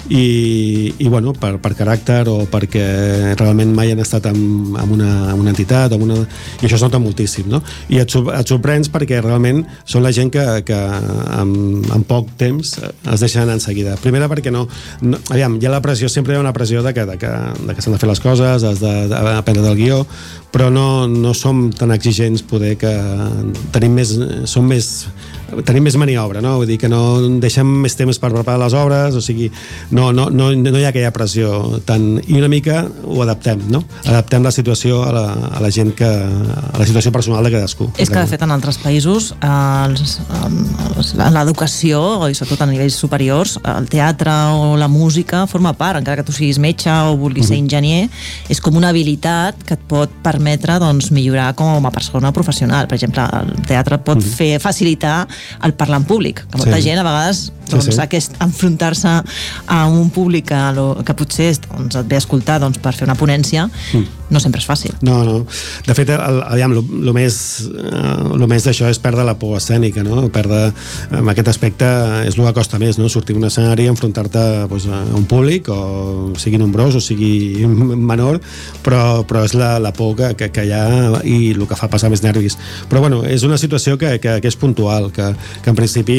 i, i bueno, per, per caràcter o perquè realment mai han estat amb, amb, una, amb una entitat amb una, i això es nota moltíssim, no? I et, sor- et sorprens perquè realment són la gent que, que amb, amb poc temps es deixen anar en seguida. Primera perquè no, no aviam, hi ha la pressió, sempre hi ha una pressió de que, de que, de que s'han de fer les coses, has d'aprendre del guió, però no, no som tan exigents, poder que tenim més, som més tenim més maniobra, no? Vull dir que no deixem més temps per preparar les obres, o sigui, no, no, no, no hi ha aquella pressió tan... I una mica ho adaptem, no? Adaptem la situació a la, a la gent que... a la situació personal de cadascú. És que, de fet, en altres països els, els, l'educació, i sobretot a nivells superiors, el teatre o la música forma part, encara que tu siguis metge o vulguis ser enginyer, és com una habilitat que et pot permetre doncs, millorar com a persona professional. Per exemple, el teatre pot mm-hmm. fer facilitar el parlar en públic, que molta Sí. gent a vegades doncs, Sí, sí. aquest enfrontar-se a un públic que, lo, que potser doncs, et ve a escoltar doncs, per fer una ponència mm. no sempre és fàcil. No, no. De fet, el, aviam, lo, lo més, uh, lo més d'això és perdre la por escènica, no? Perdre, en aquest aspecte, és el que costa més, no? Sortir d'un escenari, enfrontar-te pues, a un públic, o sigui nombrós, o sigui menor, però, però és la, la por que, que, que hi ha i el que fa passar més nervis. Però, bueno, és una situació que, que, que és puntual, que, que en principi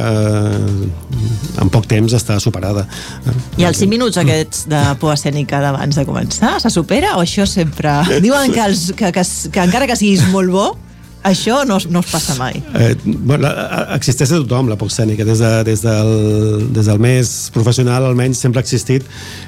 eh, en poc temps està superada. I els cinc minuts aquests de por escènica d'abans de començar, se supera o això sempre... Diuen que, els, que, que, que encara que siguis molt bo, això no, no es passa mai. Eh, bueno, la, existeix a tothom la por escènica, des, de, des, del, des del més professional almenys sempre ha existit,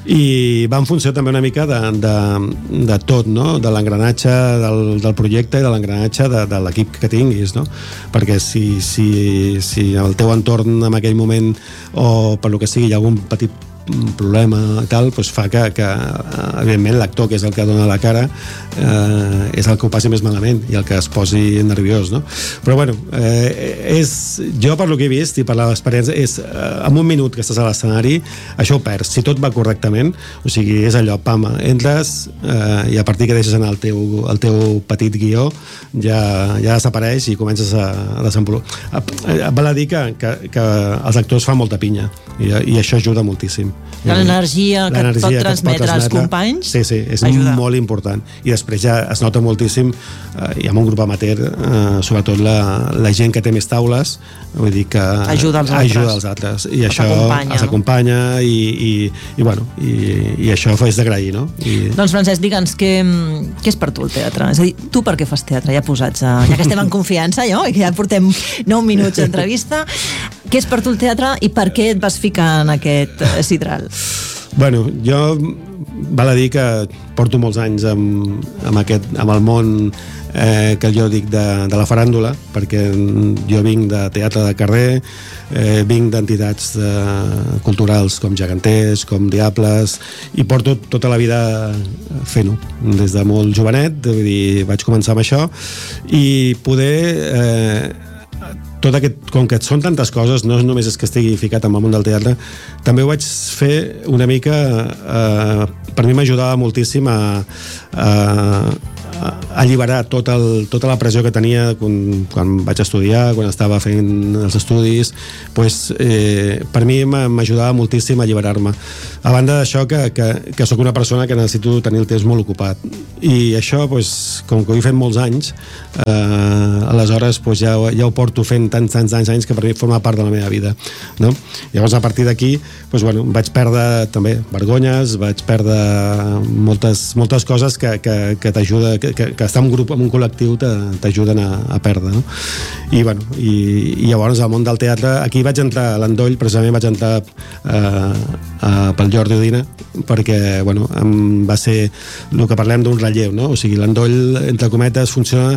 i va en funció també una mica de, de, de tot, no? De l'engranatge del, del projecte i de l'engranatge de, de l'equip que tinguis, no? Perquè si, si, si el teu entorn en aquell moment o per lo que sigui hi ha algun petit problema i tal, doncs fa que, que evidentment l'actor, que és el que dona la cara, eh, és el que ho passi més malament i el que es posi nerviós, no? Però bueno, eh, és, jo per lo que he vist i per l'experiència, és eh, en un minut que estàs a l'escenari, això ho perds, si tot va correctament, o sigui, és allò, pam, entres eh, i a partir que deixes anar el teu, el teu petit guió, ja, ja desapareix i comences a, a desenvolupar. Val a dir que, que, que els actors fan molta pinya i, i això ajuda moltíssim. L'energia que et pot transmetre als companys sí, sí, és ajuda. Molt important. I després ja es nota moltíssim, eh, i amb un grup amateur, eh, sobretot la, la gent que té més taules, vull dir que ajuda els altres, ajuda els altres. I els això acompanya, els acompanya, no? i, i, i, bueno, i, i això és d'agrair, no? I... Doncs Francesc, digue'ns, què, què és per tu el teatre? És a dir, tu per què fas teatre? Ja posats, a, ja que estem en confiança, jo, i que ja portem nou minuts d'entrevista, què és per tu el teatre i per què et vas ficar en aquest sidral? Bueno, jo val a dir que porto molts anys amb, amb, aquest, amb el món eh, que jo dic de, de la faràndula, perquè jo vinc de teatre de carrer, eh, vinc d'entitats eh, culturals com Geganters, com Diables, i porto tota la vida fent-ho, des de molt jovenet, vull dir, vaig començar amb això, i poder... Eh, tot aquest, com que són tantes coses, no només és que estigui ficat en el món del teatre, també ho vaig fer una mica, eh, per mi m'ajudava moltíssim a, a, a alliberar tot el, tota la pressió que tenia quan, quan vaig estudiar, quan estava fent els estudis, pues, eh, per mi m'ajudava moltíssim a alliberar-me. A banda d'això, que, que, que sóc una persona que necessito tenir el temps molt ocupat. I això, pues, com que ho he fet molts anys, eh, aleshores pues, ja, ja ho porto fent tants, tants anys, anys que per mi forma part de la meva vida, no? Llavors, a partir d'aquí, pues, bueno, vaig perdre també vergonyes, vaig perdre moltes, moltes coses que, que, que t'ajuda, que, que, que estar en un grup, en un col·lectiu t'ajuden a, a perdre, no? I, bueno, i, i llavors al món del teatre, aquí vaig entrar a l'Endoll, precisament vaig entrar eh, a, pel Jordi Udina, perquè, bueno, em va ser el que parlem d'un relleu, no? O sigui, l'Endoll, entre cometes, funciona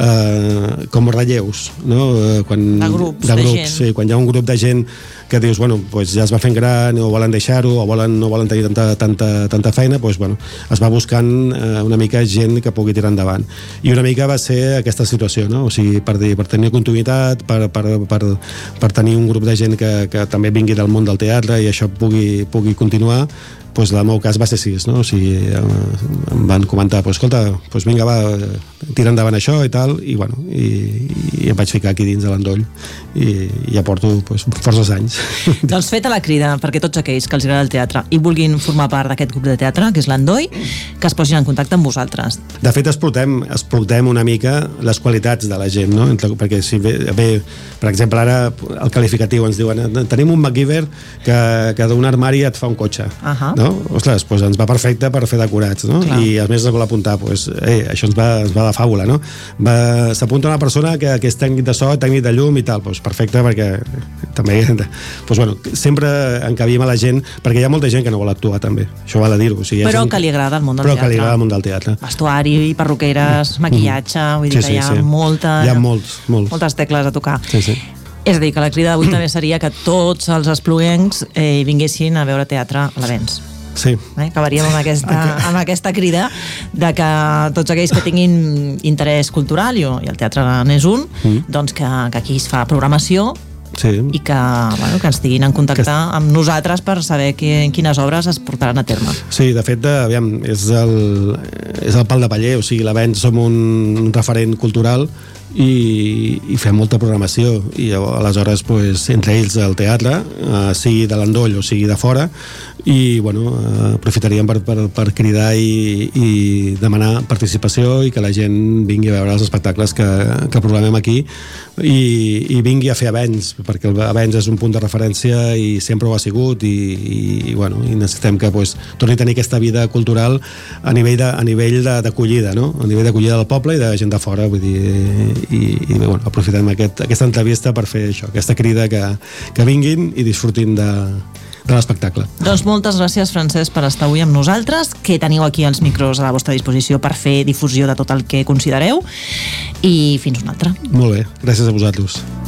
eh, com relleus, no? Quan de grups, de, de grups gent. sí, quan hi ha un grup de gent que dius, bueno, pues ja es va fent gran o volen deixar-ho o volen, no volen tenir tanta, tanta, tanta feina, pues, bueno, es va buscant eh, una mica gent que pugui tirar endavant. I una mica va ser aquesta situació, no? O sigui, per, dir, per tenir continuïtat, per, per, per, per tenir un grup de gent que, que també vingui del món del teatre i això pugui, pugui continuar, pues, el meu cas va ser així, no? O sigui, em van comentar, pues, escolta, pues, vinga, va, tira endavant això i tal, i, bueno, i, i em vaig ficar aquí dins de l'Endoll i, i ja porto, pues, forces anys. Doncs feta la crida perquè tots aquells que els agrada el teatre i vulguin formar part d'aquest grup de teatre, que és l'Endoll, que es posin en contacte amb vosaltres. De fet, explotem, explotem una mica les qualitats de la gent, no? Entre, perquè si ve, ve, per exemple, ara el qualificatiu ens diuen, tenim un MacGyver que, que d'un armari et fa un cotxe. Uh-huh. No? Ostres, doncs ens va perfecte per fer decorats, no? Clar. I a més es vol apuntar, doncs, eh, això ens va, ens va de fàbula, no? S'apunta una persona que, que és tècnic de so, tècnic de llum i tal, doncs perfecte, perquè també, doncs, bueno, sempre encabim a la gent, perquè hi ha molta gent que no vol actuar també, això val a dir-ho. O sigui, però gent, que li agrada el món del però teatre. Però que li agrada el món del teatre. Vestuari, perruqueres, maquillatge, vull dir sí, que sí, hi ha sí. molta... Hi ha molts, molts. moltes tecles a tocar. Sí, sí. És a dir, que la crida d'avui també seria que tots els espluguencs eh, vinguessin a veure teatre a l'Avenç. Sí. Eh? Acabaríem amb aquesta, amb aquesta crida de que tots aquells que tinguin interès cultural, i, i el teatre n'és un, mm. doncs que, que aquí es fa programació sí. i que, bueno, que ens estiguin en contacte que... amb nosaltres per saber que, quines obres es portaran a terme. Sí, de fet, aviam, és el, és el pal de paller, o sigui, l'Avenç som un referent cultural i, i fem molta programació i aleshores, pues, entre ells el teatre, eh, sigui de l'Endoll o sigui de fora, i bueno, eh, aprofitaríem per, per, per cridar i, i demanar participació i que la gent vingui a veure els espectacles que, que programem aquí i, i vingui a fer Avenç, perquè el Avenç és un punt de referència i sempre ho ha sigut i, i, i, bueno, i necessitem que, pues, torni a tenir aquesta vida cultural a nivell de, a nivell de, d'acollida, no? A nivell d'acollida del poble i de gent de fora, vull dir, i, i bueno, aprofitem aquest, aquesta entrevista per fer això, aquesta crida que, que vinguin i disfrutin de, de l'espectacle. Doncs moltes gràcies, Francesc, per estar avui amb nosaltres, que teniu aquí els micros a la vostra disposició per fer difusió de tot el que considereu, i fins una altra. Molt bé, gràcies a vosaltres.